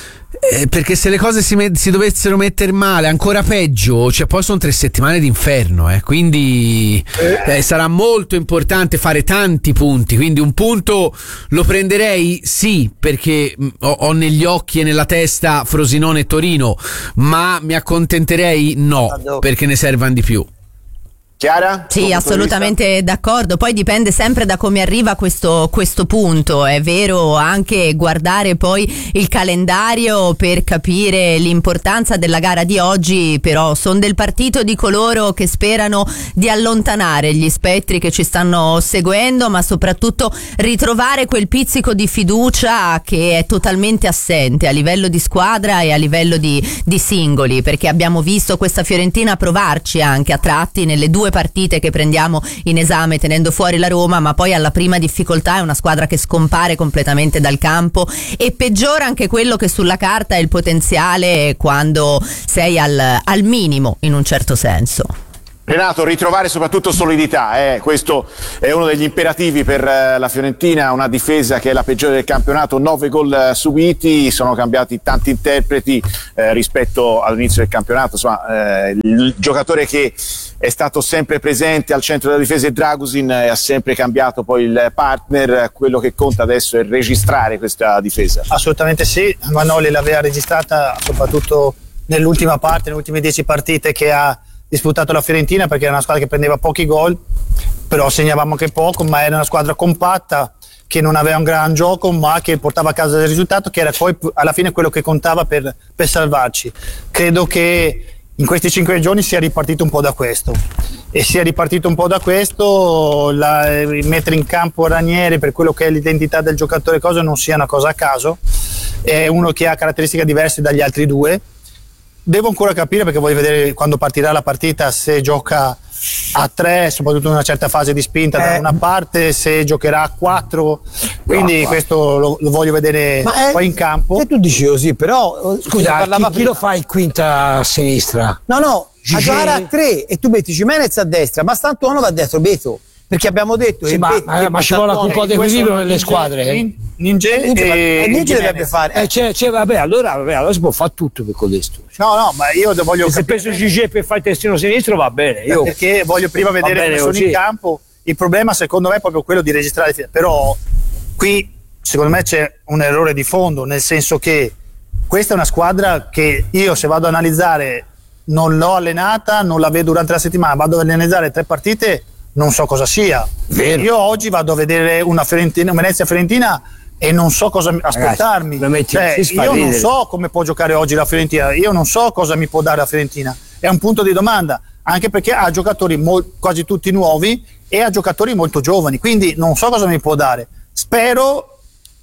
Eh, perché se le cose si, met- si dovessero mettere male, ancora peggio, cioè poi sono tre settimane d'inferno, eh. quindi eh, sarà molto importante fare tanti punti, quindi un punto lo prenderei sì, perché mh, ho, ho negli occhi e nella testa Frosinone e Torino, ma mi accontenterei no, perché ne servano di più. Chiara? Sì, assolutamente d'accordo. Poi dipende sempre da come arriva questo, questo punto. È vero anche guardare poi il calendario per capire l'importanza della gara di oggi, però sono del partito di coloro che sperano di allontanare gli spettri che ci stanno seguendo, ma soprattutto ritrovare quel pizzico di fiducia che è totalmente assente a livello di squadra e a livello di, di singoli, perché abbiamo visto questa Fiorentina provarci anche a tratti nelle due partite che prendiamo in esame tenendo fuori la Roma, ma poi alla prima difficoltà è una squadra che scompare completamente dal campo e peggiora anche quello che sulla carta è il potenziale quando sei al, al minimo in un certo senso. Renato, ritrovare soprattutto solidità, eh? Questo è uno degli imperativi per eh, la Fiorentina, una difesa che è la peggiore del campionato, nove gol eh, subiti, sono cambiati tanti interpreti eh, rispetto all'inizio del campionato, insomma eh, il giocatore che è stato sempre presente al centro della difesa è Dragusin e ha sempre cambiato poi il partner, quello che conta adesso è registrare questa difesa. Assolutamente sì, Vanoli l'aveva registrata soprattutto nell'ultima parte, nelle ultime dieci partite che ha disputato la Fiorentina, perché era una squadra che prendeva pochi gol, però segnavamo anche poco, ma era una squadra compatta che non aveva un gran gioco, ma che portava a casa il risultato, che era poi alla fine quello che contava per, per salvarci. Credo che in questi cinque giorni sia ripartito un po' da questo e sia ripartito un po' da questo la, mettere in campo Ranieri per quello che è l'identità del giocatore, cosa non sia una cosa a caso, è uno che ha caratteristiche diverse dagli altri due. Devo ancora capire, perché voglio vedere quando partirà la partita, se gioca a tre, soprattutto in una certa fase di spinta eh. da una parte, se giocherà a quattro, quindi no, questo lo, lo voglio vedere ma poi in campo. Se tu dici così, però scusa, chi, chi lo fa in quinta a sinistra? No, no, a giocare a tre e tu metti Gimenez a destra, ma Stantuono va a destra, Beto. Perché abbiamo detto sì, ma, ma, ma ci vuole un po' di equilibrio nelle squadre. eh? Ninja e Ninja dovrebbe fare. Eh, c'è, c'è, vabbè, allora, vabbè, allora si può fare tutto per questo. No, no, ma io voglio. Se penso Gigi per fare il terzino sinistro va bene. Io perché voglio prima vedere come sono in campo. Il problema, secondo me, è proprio quello di registrare. Però qui, secondo me, c'è un errore di fondo, nel senso che questa è una squadra che io, se vado ad analizzare, non l'ho allenata, non la vedo durante la settimana, vado ad analizzare tre partite. Non so cosa sia. Vero. Io oggi vado a vedere una Fiorentina, Venezia Fiorentina e non so cosa aspettarmi. Ragazzi, cioè, io non so come può giocare oggi la Fiorentina, io non so cosa mi può dare la Fiorentina. È un punto di domanda, anche perché ha giocatori mol- quasi tutti nuovi e ha giocatori molto giovani, quindi non so cosa mi può dare. Spero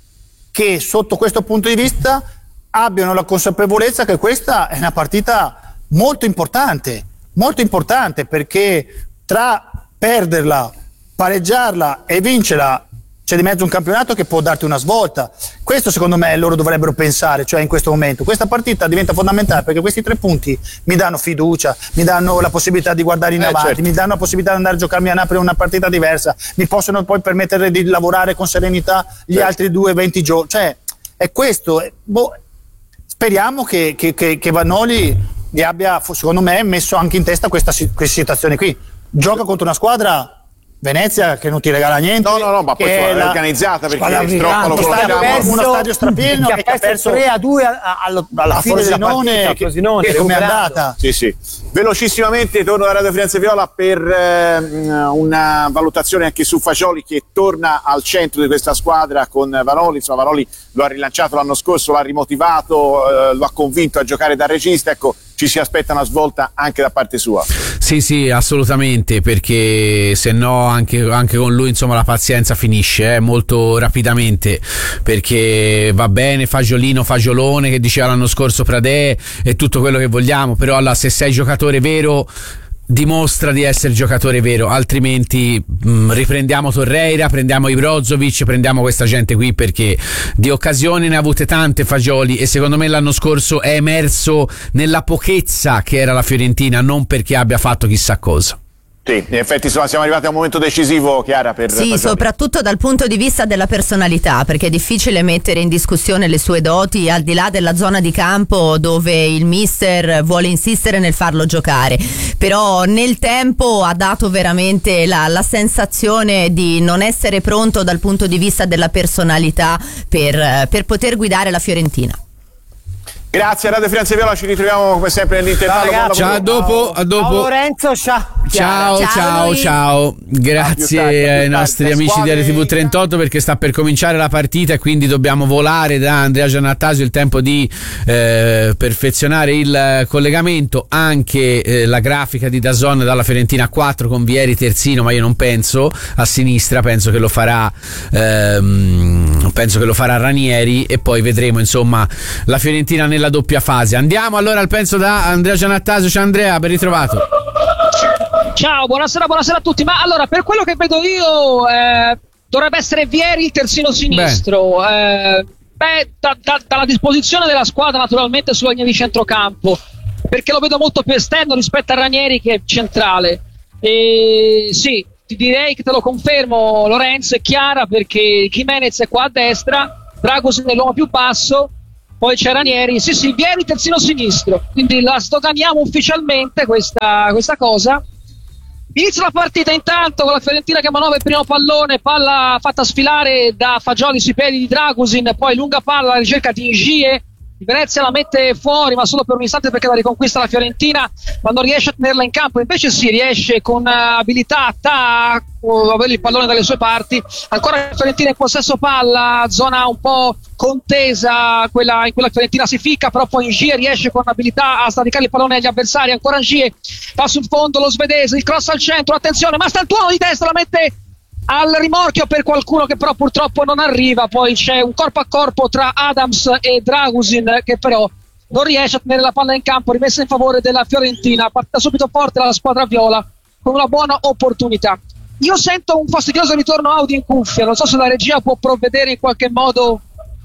che sotto questo punto di vista abbiano la consapevolezza che questa è una partita molto importante, molto importante, perché tra perderla, pareggiarla e vincerla c'è di mezzo un campionato che può darti una svolta. Questo secondo me loro dovrebbero pensare, cioè in questo momento questa partita diventa fondamentale, perché questi tre punti mi danno fiducia, mi danno la possibilità di guardare in eh, avanti, certo. mi danno la possibilità di andare a giocarmi a Napoli una partita diversa, mi possono poi permettere di lavorare con serenità gli certo. altri due venti giorni, cioè è questo. Boh, speriamo che, che, che, che Vanoli gli abbia, secondo me, messo anche in testa questa, questa situazione qui. Gioca contro una squadra Venezia che non ti regala niente. No, no, no, ma poi è la... organizzata, perché Stroccolo conosciamo uno stadio strapieno che ha perso tre a due alla, alla fine della partita, che, che come è andata. Sì, sì. Velocissimamente torno da Radio Firenze Viola per eh, una valutazione anche su Fagioli, che torna al centro di questa squadra con Vanoli. Insomma, Vanoli lo ha rilanciato l'anno scorso, l'ha rimotivato, eh, lo ha convinto a giocare da regista. Ecco, ci si aspetta una svolta anche da parte sua. Sì, sì, assolutamente, perché se no anche, anche con lui, insomma, la pazienza finisce eh, molto rapidamente, perché va bene Fagiolino, Fagiolone che diceva l'anno scorso Pradè e tutto quello che vogliamo, però allora, se sei giocatore vero, dimostra di essere giocatore vero, altrimenti mh, riprendiamo Torreira, prendiamo Ibrozovic, prendiamo questa gente qui, perché di occasioni ne ha avute tante Fagioli, e secondo me l'anno scorso è emerso nella pochezza che era la Fiorentina, non perché abbia fatto chissà cosa. Sì, in effetti insomma, siamo arrivati a un momento decisivo, Chiara, per Sì, Fagioli. Soprattutto dal punto di vista della personalità, perché è difficile mettere in discussione le sue doti al di là della zona di campo dove il mister vuole insistere nel farlo giocare, però nel tempo ha dato veramente la, la sensazione di non essere pronto dal punto di vista della personalità per, per poter guidare la Fiorentina. Grazie a Radio Firenze Viola, ci ritroviamo come sempre nell'intervallo. Ciao, a dopo, a dopo. Ciao Lorenzo, ciao. Ciao, ciao, ciao, ciao. Grazie tardi, ai nostri amici di R T V trentotto, perché sta per cominciare la partita e quindi dobbiamo volare da Andrea Giannattasio, il tempo di eh, perfezionare il collegamento. Anche eh, la grafica di D A Z N dalla Fiorentina quattro con Vieri terzino, ma io non penso a sinistra, penso che lo farà ehm, penso che lo farà Ranieri, e poi vedremo insomma la Fiorentina nella doppia fase. Andiamo allora al penso da Andrea Giannattasio. Ciao Andrea, ben ritrovato. Ciao, buonasera, buonasera a tutti. Ma allora, per quello che vedo io, eh, dovrebbe essere Vieri il terzino sinistro. Eh, beh, da, da, dalla disposizione della squadra, naturalmente, sulla linea di centrocampo, perché lo vedo molto più esterno rispetto a Ranieri, che è centrale. E sì, ti direi che te lo confermo, Lorenzo, è chiara, perché Jimenez è qua a destra, Dragosin è l'uomo più basso, poi c'è Ranieri. Sì, sì, Vieri terzino sinistro. Quindi la sdoganiamo ufficialmente questa, questa cosa. Inizia la partita intanto con la Fiorentina che manovra il primo pallone, palla fatta sfilare da Fagioli sui piedi di Dragusin, poi lunga palla alla ricerca di Ingie. Venezia la mette fuori, ma solo per un istante, perché la riconquista la Fiorentina, ma non riesce a tenerla in campo. Invece si riesce con uh, abilità a avere il pallone dalle sue parti. Ancora la Fiorentina in possesso palla, zona un po' contesa, quella in cui la Fiorentina si ficca, però poi Ingie riesce con abilità a sradicare il pallone agli avversari. Ancora Ingie va sul fondo lo svedese, il cross al centro, attenzione, Mastantuono di destra la mette al rimorchio per qualcuno che però purtroppo non arriva. Poi c'è un corpo a corpo tra Adams e Dragusin, che però non riesce a tenere la palla in campo, rimessa in favore della Fiorentina. Partita subito forte la squadra viola con una buona opportunità. Io sento un fastidioso ritorno audio in cuffia, non so se la regia può provvedere in qualche modo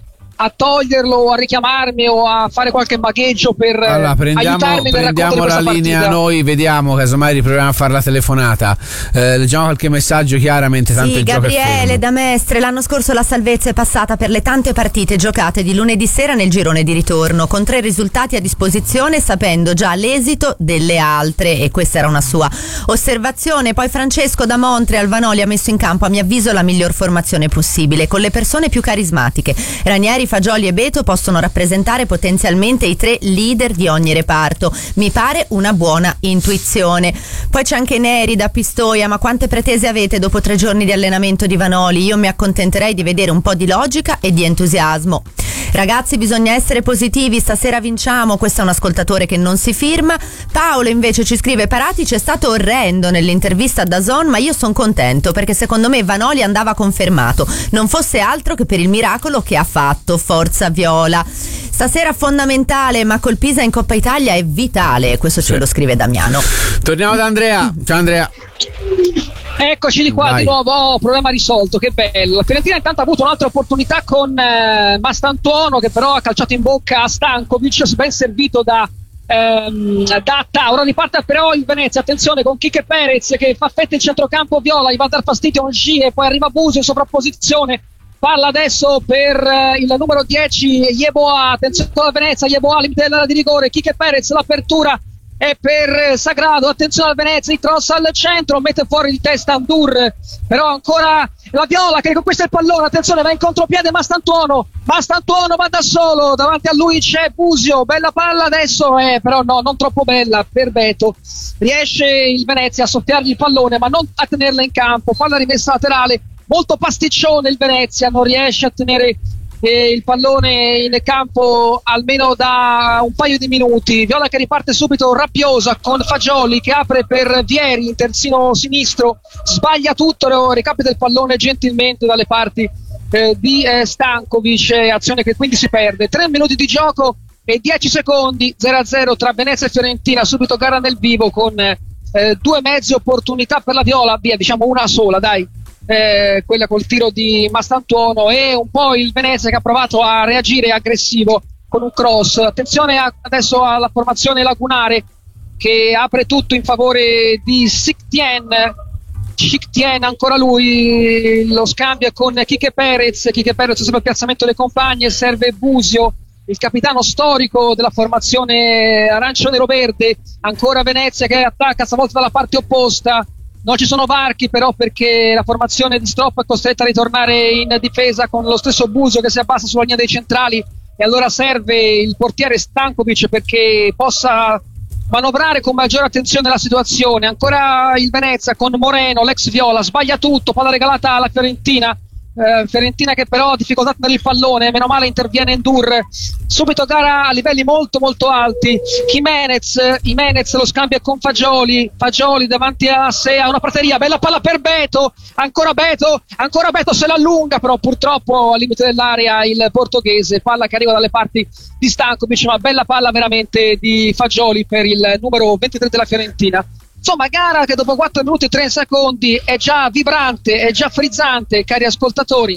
a toglierlo, a richiamarmi o a fare qualche magheggio per allora, prendiamo, aiutarmi nel racconto di prendiamo la linea partita. Noi vediamo, casomai riproviamo a fare la telefonata. Eh, leggiamo qualche messaggio chiaramente, tanto sì, il gioco è Gabriele fermo. da Mestre, l'anno scorso la salvezza è passata per le tante partite giocate di lunedì sera nel girone di ritorno, con tre risultati a disposizione, sapendo già l'esito delle altre, e questa era una sua osservazione. Poi Francesco da Montreal, Vanoli ha messo in campo a mio avviso la miglior formazione possibile, con le persone più carismatiche. Ranieri, Fagioli e Beto possono rappresentare potenzialmente i tre leader di ogni reparto. Mi pare una buona intuizione. Poi c'è anche Neri da Pistoia: ma quante pretese avete dopo tre giorni di allenamento di Vanoli? Io mi accontenterei di vedere un po' di logica e di entusiasmo. Ragazzi, bisogna essere positivi, stasera vinciamo. Questo è un ascoltatore che non si firma. Paolo invece ci scrive: Paratici è stato orrendo nell'intervista a D A Z N, ma io sono contento, perché secondo me Vanoli andava confermato, non fosse altro che per il miracolo che ha fatto. Forza Viola. Stasera fondamentale, ma col Pisa in Coppa Italia è vitale. Questo ce lo scrive Damiano. Torniamo da Andrea. Ciao Andrea. Eccoci di qua. Vai. Di nuovo, oh, problema risolto, che bello. La Fiorentina intanto ha avuto un'altra opportunità con eh, Mastantuono, che però ha calciato in bocca a Stankovic, ben servito da ehm, da Atta. Ora riparte però il Venezia, attenzione con Quique Perez che fa fetta il centrocampo viola, gli va a dar fastidio a Ongie, poi arriva Busio in sovrapposizione. Palla adesso per eh, il numero dieci Yeboah, attenzione alla Venezia, Yeboah limite dell'area di rigore, Quique Perez, l'apertura è per Sagrado, attenzione al Venezia, il cross al centro, mette fuori di testa Andur, però ancora la Viola che riconquista il pallone, attenzione, va in contropiede Mastantuono, Mastantuono va da solo, davanti a lui c'è Busio, bella palla adesso, eh, però no, non troppo bella per Beto, riesce il Venezia a soffiargli il pallone ma non a tenerla in campo, palla rimessa laterale, molto pasticcione il Venezia, non riesce a tenere eh, il pallone in campo almeno da un paio di minuti. Viola che riparte subito rabbiosa con Fagioli che apre per Vieri in terzino sinistro, sbaglia tutto, recapita il pallone gentilmente dalle parti eh, di eh, Stankovic, azione che quindi si perde. Tre minuti di gioco e dieci secondi, zero a zero tra Venezia e Fiorentina, subito gara nel vivo con eh, due mezze opportunità per la Viola, via diciamo una sola dai. Eh, quella col tiro di Mastantuono e un po' il Venezia che ha provato a reagire aggressivo con un cross. Attenzione a, adesso alla formazione lagunare che apre tutto in favore di Siktien. Siktien ancora lui, lo scambio con Quique Perez, Quique Perez sempre il piazzamento delle compagne, serve Busio, il capitano storico della formazione arancione-nero-verde. Ancora Venezia che attacca stavolta dalla parte opposta. Non ci sono varchi però perché la formazione di Strop è costretta a ritornare in difesa con lo stesso Busio che si abbassa sulla linea dei centrali, e allora serve il portiere Stankovic perché possa manovrare con maggiore attenzione la situazione. Ancora il Venezia con Moreno, l'ex Viola, sbaglia tutto, palla regalata alla Fiorentina. Uh, Fiorentina che però ha difficoltà per il pallone, meno male interviene Endur, subito gara a livelli molto molto alti. Jimenez, Jimenez lo scambia con Fagioli, Fagioli davanti a sé ha una prateria, bella palla per Beto, ancora Beto, ancora Beto se l'allunga, però purtroppo al limite dell'area il portoghese, palla che arriva dalle parti di Stankovic, ma bella palla veramente di Fagioli per il numero ventitré della Fiorentina. Insomma, gara che dopo quattro minuti e tre secondi è già vibrante, è già frizzante, cari ascoltatori.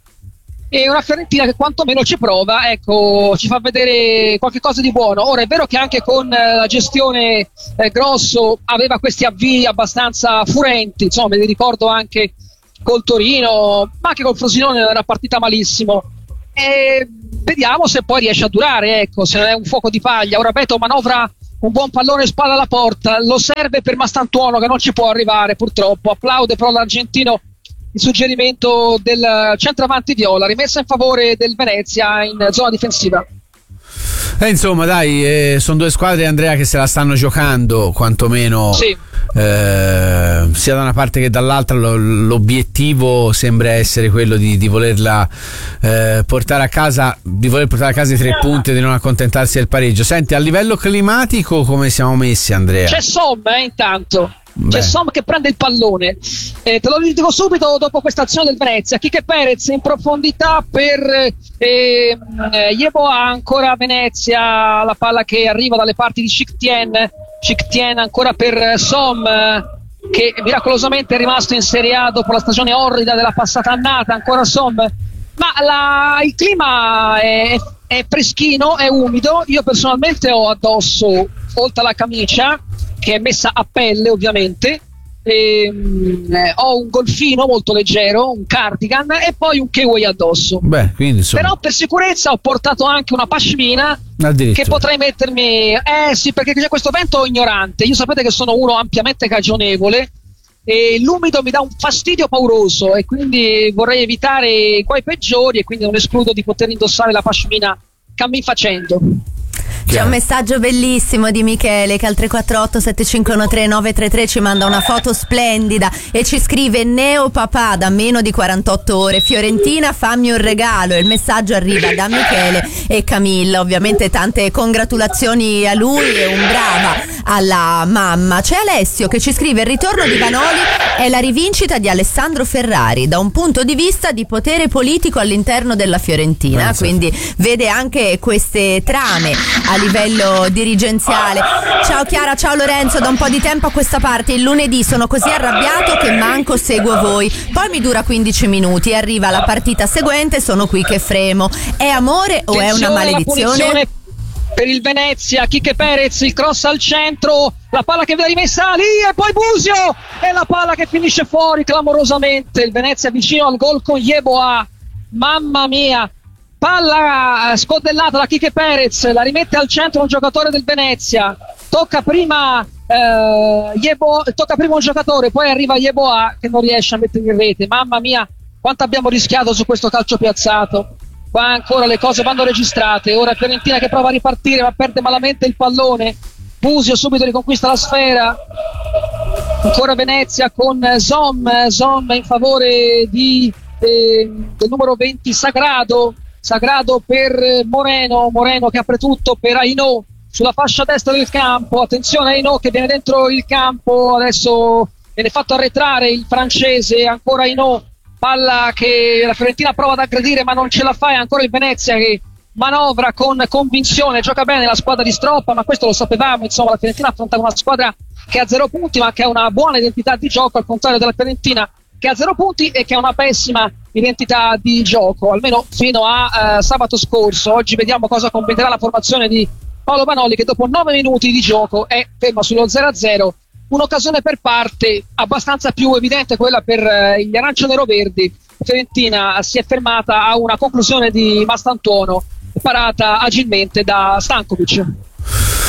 E una Fiorentina che quantomeno ci prova, ecco, ci fa vedere qualche cosa di buono. Ora è vero che anche con eh, la gestione eh, Grosso aveva questi avvii abbastanza furenti, insomma, me li ricordo anche col Torino, ma anche col Frosinone non era partita malissimo. E vediamo se poi riesce a durare, ecco, se non è un fuoco di paglia. Ora Beto manovra un buon pallone, spalla alla porta, lo serve per Mastantuono che non ci può arrivare purtroppo. Applaude però l'argentino il suggerimento del centravanti Viola, rimessa in favore del Venezia in zona difensiva. Eh, insomma dai, eh, sono due squadre, Andrea, che se la stanno giocando quantomeno, sì. eh, sia da una parte che dall'altra. Lo, l'obiettivo sembra essere quello di, di volerla eh, portare a casa, di voler portare a casa i tre punti e di non accontentarsi del pareggio. Senti, a livello climatico come siamo messi, Andrea? C'è Somme eh, intanto Beh. C'è Som che prende il pallone, eh, te lo dico subito dopo questa azione del Venezia. Quique Perez in profondità per eh, eh, Yeboah, ancora Venezia, la palla che arriva dalle parti di Chichtien, Chichtien ancora per Som che miracolosamente è rimasto in Serie A dopo la stagione orrida della passata annata, ancora Som, ma la, il clima è, è freschino, è umido. Io personalmente ho addosso, oltre alla camicia che è messa a pelle ovviamente, e, eh, ho un golfino molto leggero, un cardigan e poi un kiwi addosso. Beh, quindi, insomma... però per sicurezza ho portato anche una pashmina che potrei mettermi, eh sì, perché c'è questo vento ignorante. Io sapete che sono uno ampiamente cagionevole e l'umido mi dà un fastidio pauroso e quindi vorrei evitare i guai peggiori, e quindi non escludo di poter indossare la pashmina cammin facendo. C'è un messaggio bellissimo di Michele che al tre quattro otto sette cinque uno tre nove tre tre ci manda una foto splendida e ci scrive: Neo papà da meno di quarantotto ore, Fiorentina fammi un regalo. E il messaggio arriva da Michele e Camilla, ovviamente tante congratulazioni a lui e un brava alla mamma. C'è Alessio che ci scrive: il ritorno di Vanoli è la rivincita di Alessandro Ferrari da un punto di vista di potere politico all'interno della Fiorentina. Penso. Quindi vede anche queste trame a livello dirigenziale. Ciao Chiara, ciao Lorenzo, da un po' di tempo a questa parte il lunedì sono così arrabbiato che manco seguo voi, poi mi dura quindici minuti, arriva la partita seguente, sono qui che fremo. È amore o è una maledizione? Per il Venezia, Quique Perez, il cross al centro, la palla che viene rimessa lì e poi Busio e la palla che finisce fuori clamorosamente. Il Venezia vicino al gol con Yeboah, mamma mia, palla scodellata da Quique Perez, la rimette al centro un giocatore del Venezia, tocca prima eh, Yeboah, tocca prima un giocatore, poi arriva Yeboah che non riesce a mettere in rete. Mamma mia, quanto abbiamo rischiato su questo calcio piazzato. Qua ancora le cose vanno registrate. Ora Fiorentina che prova a ripartire ma perde malamente il pallone. Busio subito riconquista la sfera. Ancora Venezia con Zom, Zom in favore di, eh, del numero venti Sagrado. Sagrado per Moreno, Moreno che apre tutto per Aino sulla fascia destra del campo. Attenzione Aino che viene dentro il campo, adesso viene fatto arretrare il francese. Ancora Aino, palla che la Fiorentina prova ad aggredire ma non ce la fa, e ancora il Venezia che manovra con convinzione, gioca bene la squadra di Stroppa, ma questo lo sapevamo, insomma la Fiorentina affronta una squadra che ha zero punti ma che ha una buona identità di gioco, al contrario della Fiorentina che ha zero punti e che ha una pessima identità di gioco, almeno fino a uh, sabato scorso. Oggi vediamo cosa combinerà la formazione di Paolo Vanoli, che dopo nove minuti di gioco è ferma sullo zero a zero. Un'occasione per parte, abbastanza più evidente quella per uh, gli arancione-verdi. Fiorentina si è fermata a una conclusione di Mastantuono parata agilmente da Stankovic.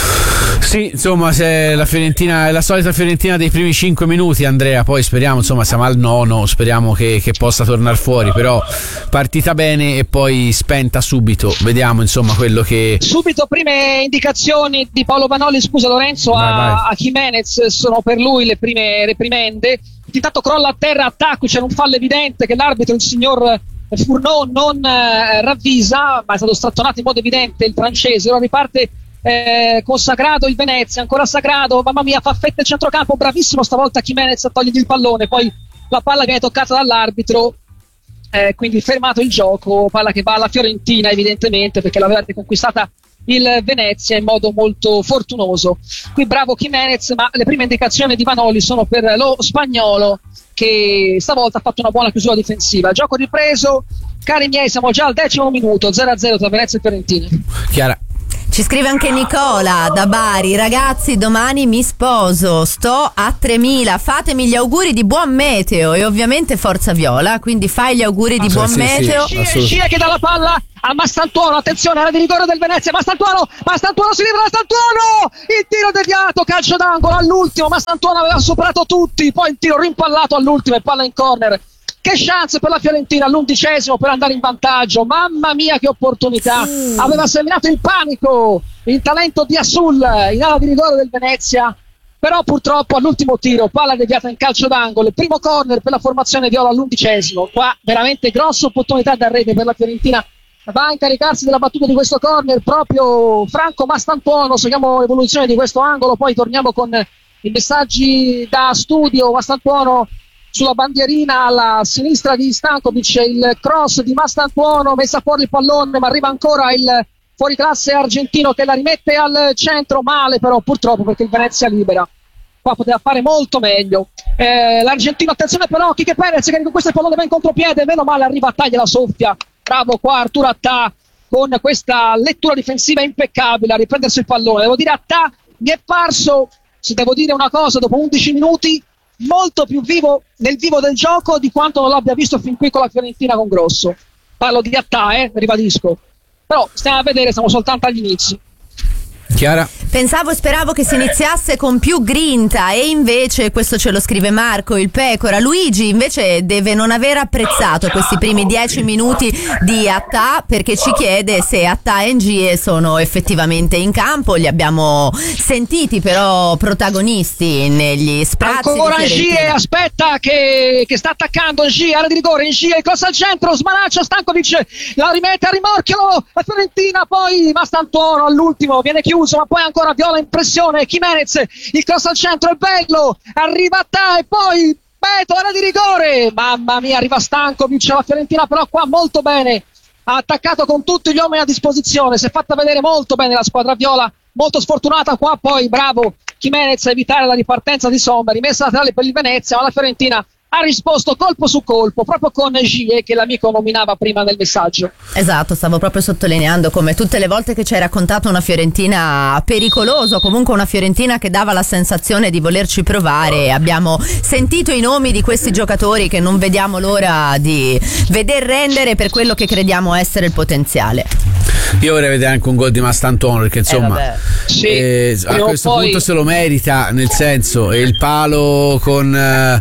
Sì, insomma, se la Fiorentina è la solita Fiorentina dei primi cinque minuti, Andrea, poi speriamo, insomma, siamo al nono, speriamo che, che possa tornare fuori, però partita bene e poi spenta subito, vediamo insomma quello che... Subito prime indicazioni di Paolo Vanoli, scusa Lorenzo, vai, a, vai. a Jimenez, sono per lui le prime reprimende, intanto crolla a terra, attacco, c'era un fallo evidente che l'arbitro, il signor Fourneau, non eh, ravvisa, ma è stato strattonato in modo evidente il francese, ora riparte Eh, consacrato il Venezia, ancora Sagrado, mamma mia, fa fetta il centrocampo, bravissimo stavolta Jimenez a togliergli il pallone, poi la palla viene toccata dall'arbitro, eh, quindi fermato il gioco, palla che va alla Fiorentina evidentemente perché l'aveva riconquistata il Venezia in modo molto fortunoso. Qui bravo Jimenez, ma le prime indicazioni di Vanoli sono per lo spagnolo che stavolta ha fatto una buona chiusura difensiva. Gioco ripreso, cari miei, siamo già al decimo minuto, zero a zero tra Venezia e Fiorentina. Chiara. Ci scrive anche Nicola da Bari: ragazzi, domani mi sposo, sto a tremila, fatemi gli auguri di buon meteo e ovviamente forza viola, quindi fai gli auguri di ah, buon sì, meteo. Scia, Scia che dà la palla a Mastantuono, attenzione, area di rigore del Venezia, Mastantuono, Mastantuono si libera, Mastantuono, il tiro deviato, calcio d'angolo all'ultimo, Mastantuono aveva superato tutti, poi il tiro rimpallato all'ultimo e palla in corner. Che chance per la Fiorentina all'undicesimo per andare in vantaggio, mamma mia che opportunità, mm. aveva seminato il panico il talento di Assul in area di rigore del Venezia, però purtroppo all'ultimo tiro palla deviata in calcio d'angolo, il primo corner per la formazione viola all'undicesimo, qua veramente grossa opportunità da rete per la Fiorentina, va a incaricarsi della battuta di questo corner proprio Franco Mastantuono, seguiamo l'evoluzione di questo angolo, poi torniamo con i messaggi da studio. Mastantuono sulla bandierina alla sinistra di Stankovic, il cross di Mastantuono, messa fuori il pallone ma arriva ancora il fuoriclasse argentino che la rimette al centro, male però purtroppo perché il Venezia libera, qua poteva fare molto meglio, eh, l'argentino, attenzione però Quique Perez che con questo pallone va in contropiede, meno male arriva Attà, gliela soffia, bravo qua Arturo Attà con questa lettura difensiva impeccabile a riprendersi il pallone. Devo dire Attà mi è parso, se devo dire una cosa, dopo undici minuti molto più vivo nel vivo del gioco di quanto non l'abbia visto fin qui con la Fiorentina con Grosso. Parlo di Attà, eh, ribadisco, però stiamo a vedere, siamo soltanto agli inizi. Chiara? Pensavo e speravo che si iniziasse con più grinta e invece, questo ce lo scrive Marco il Pecora, Luigi invece deve non aver apprezzato questi primi dieci minuti di Attà perché ci chiede se Attà e Ngie sono effettivamente in campo, li abbiamo sentiti però protagonisti negli sprazzi. Ancora Ngie, aspetta che, che sta attaccando Ngie, area di rigore, Ngie, il cross al centro, smanaccia Stankovic, la rimette a rimorchio la Fiorentina, poi Mastantuono all'ultimo viene chiuso, ma poi ancora viola in pressione Jimenez, il cross al centro è bello, arriva Attà e poi Beto, area di rigore, mamma mia, arriva Stankovic, la Fiorentina però qua molto bene, ha attaccato con tutti gli uomini a disposizione, si è fatta vedere molto bene la squadra viola, molto sfortunata qua, poi bravo Jimenez a evitare la ripartenza di Sommer, rimessa laterale per il Venezia, ma la Fiorentina ha risposto colpo su colpo proprio con Gie che l'amico nominava prima nel messaggio. Esatto, stavo proprio sottolineando come tutte le volte che ci hai raccontato una Fiorentina pericolosa, comunque una Fiorentina che dava la sensazione di volerci provare, abbiamo sentito i nomi di questi giocatori che non vediamo l'ora di veder rendere per quello che crediamo essere il potenziale. Io vorrei vedere anche un gol di Mastantuono perché insomma eh sì, eh, a questo poi... punto se lo merita, nel senso, e il palo con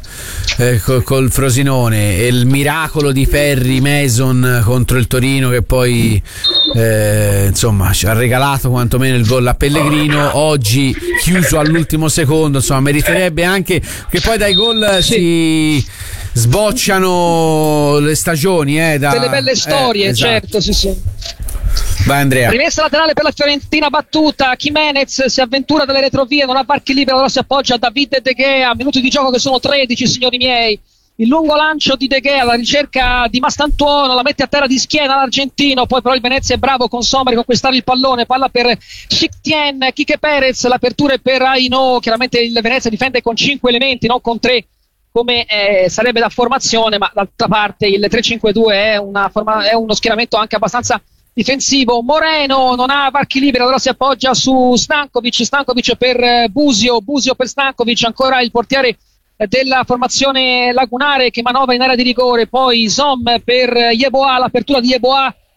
eh, col, col Frosinone e il miracolo di Perry Mason contro il Torino che poi eh, insomma ci ha regalato quantomeno il gol a Pellegrino, oggi chiuso all'ultimo secondo, insomma meriterebbe anche che poi dai gol sì. si sbocciano le stagioni eh, da, delle belle storie, eh, esatto. certo, sì sì. Vai Andrea. Rimessa laterale per la Fiorentina battuta, Jimenez si avventura dalle retrovie, non ha varchi liberi, allora si appoggia a David De Gea, minuti di gioco che sono tredici signori miei, il lungo lancio di De Gea alla ricerca di Mastantuono, la mette a terra di schiena l'argentino, poi però il Venezia è bravo con Sommer a conquistare il pallone, palla per Chichtien, Quique Perez, l'apertura è per Aino, chiaramente il Venezia difende con cinque elementi, non con tre come eh, sarebbe da formazione, ma d'altra parte il tre cinque due è, una forma, è uno schieramento anche abbastanza difensivo. Moreno non ha varchi liberi, allora si appoggia su Stankovic, Stankovic per Busio, Busio per Stankovic, ancora il portiere della formazione lagunare che manovra in area di rigore, poi Zom per Yeboah, l'apertura di Yeboah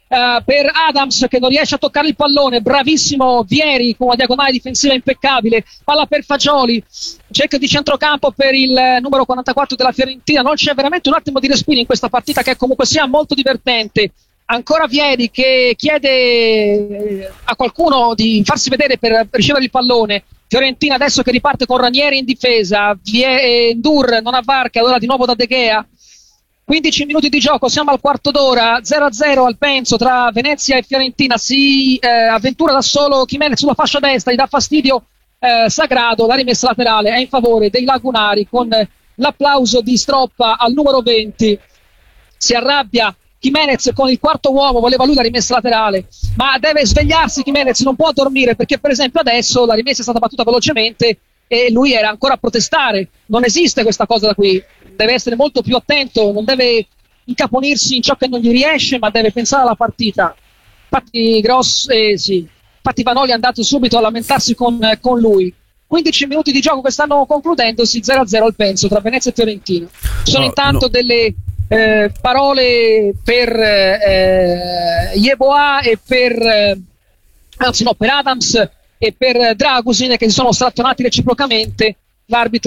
Uh, per Adams che non riesce a toccare il pallone, bravissimo Vieri con una diagonale difensiva impeccabile, palla per Fagioli, cerchio di centrocampo per il numero quarantaquattro della Fiorentina. Non c'è veramente un attimo di respiro in questa partita, che comunque sia molto divertente. Ancora Vieri che chiede a qualcuno di farsi vedere per ricevere il pallone. Fiorentina adesso che riparte con Ranieri in difesa, Ndur non avvarca, allora di nuovo da De Gea. quindici minuti di gioco, siamo al quarto d'ora, zero a zero al Penso tra Venezia e Fiorentina. Si eh, avventura da solo Jimenez sulla fascia destra, gli dà fastidio eh, Sagrado, la rimessa laterale è in favore dei lagunari con l'applauso di Stroppa al numero venti. Si arrabbia Jimenez con il quarto uomo, voleva lui la rimessa laterale, ma deve svegliarsi Jimenez, non può dormire, perché per esempio adesso la rimessa è stata battuta velocemente e lui era ancora a protestare. Non esiste questa cosa da qui, deve essere molto più attento, non deve incaponirsi in ciò che non gli riesce, ma deve pensare alla partita. Infatti Gross, eh, sì, infatti Vanoli è andato subito a lamentarsi con, eh, con lui. quindici minuti di gioco che stanno concludendosi, zero a zero al Penso tra Venezia e Fiorentina. Ci sono no, intanto no. delle eh, parole per eh, Yeboah e per eh, anzi no, per Adams e per Dragusin, che si sono strattonati reciprocamente. L'arbitro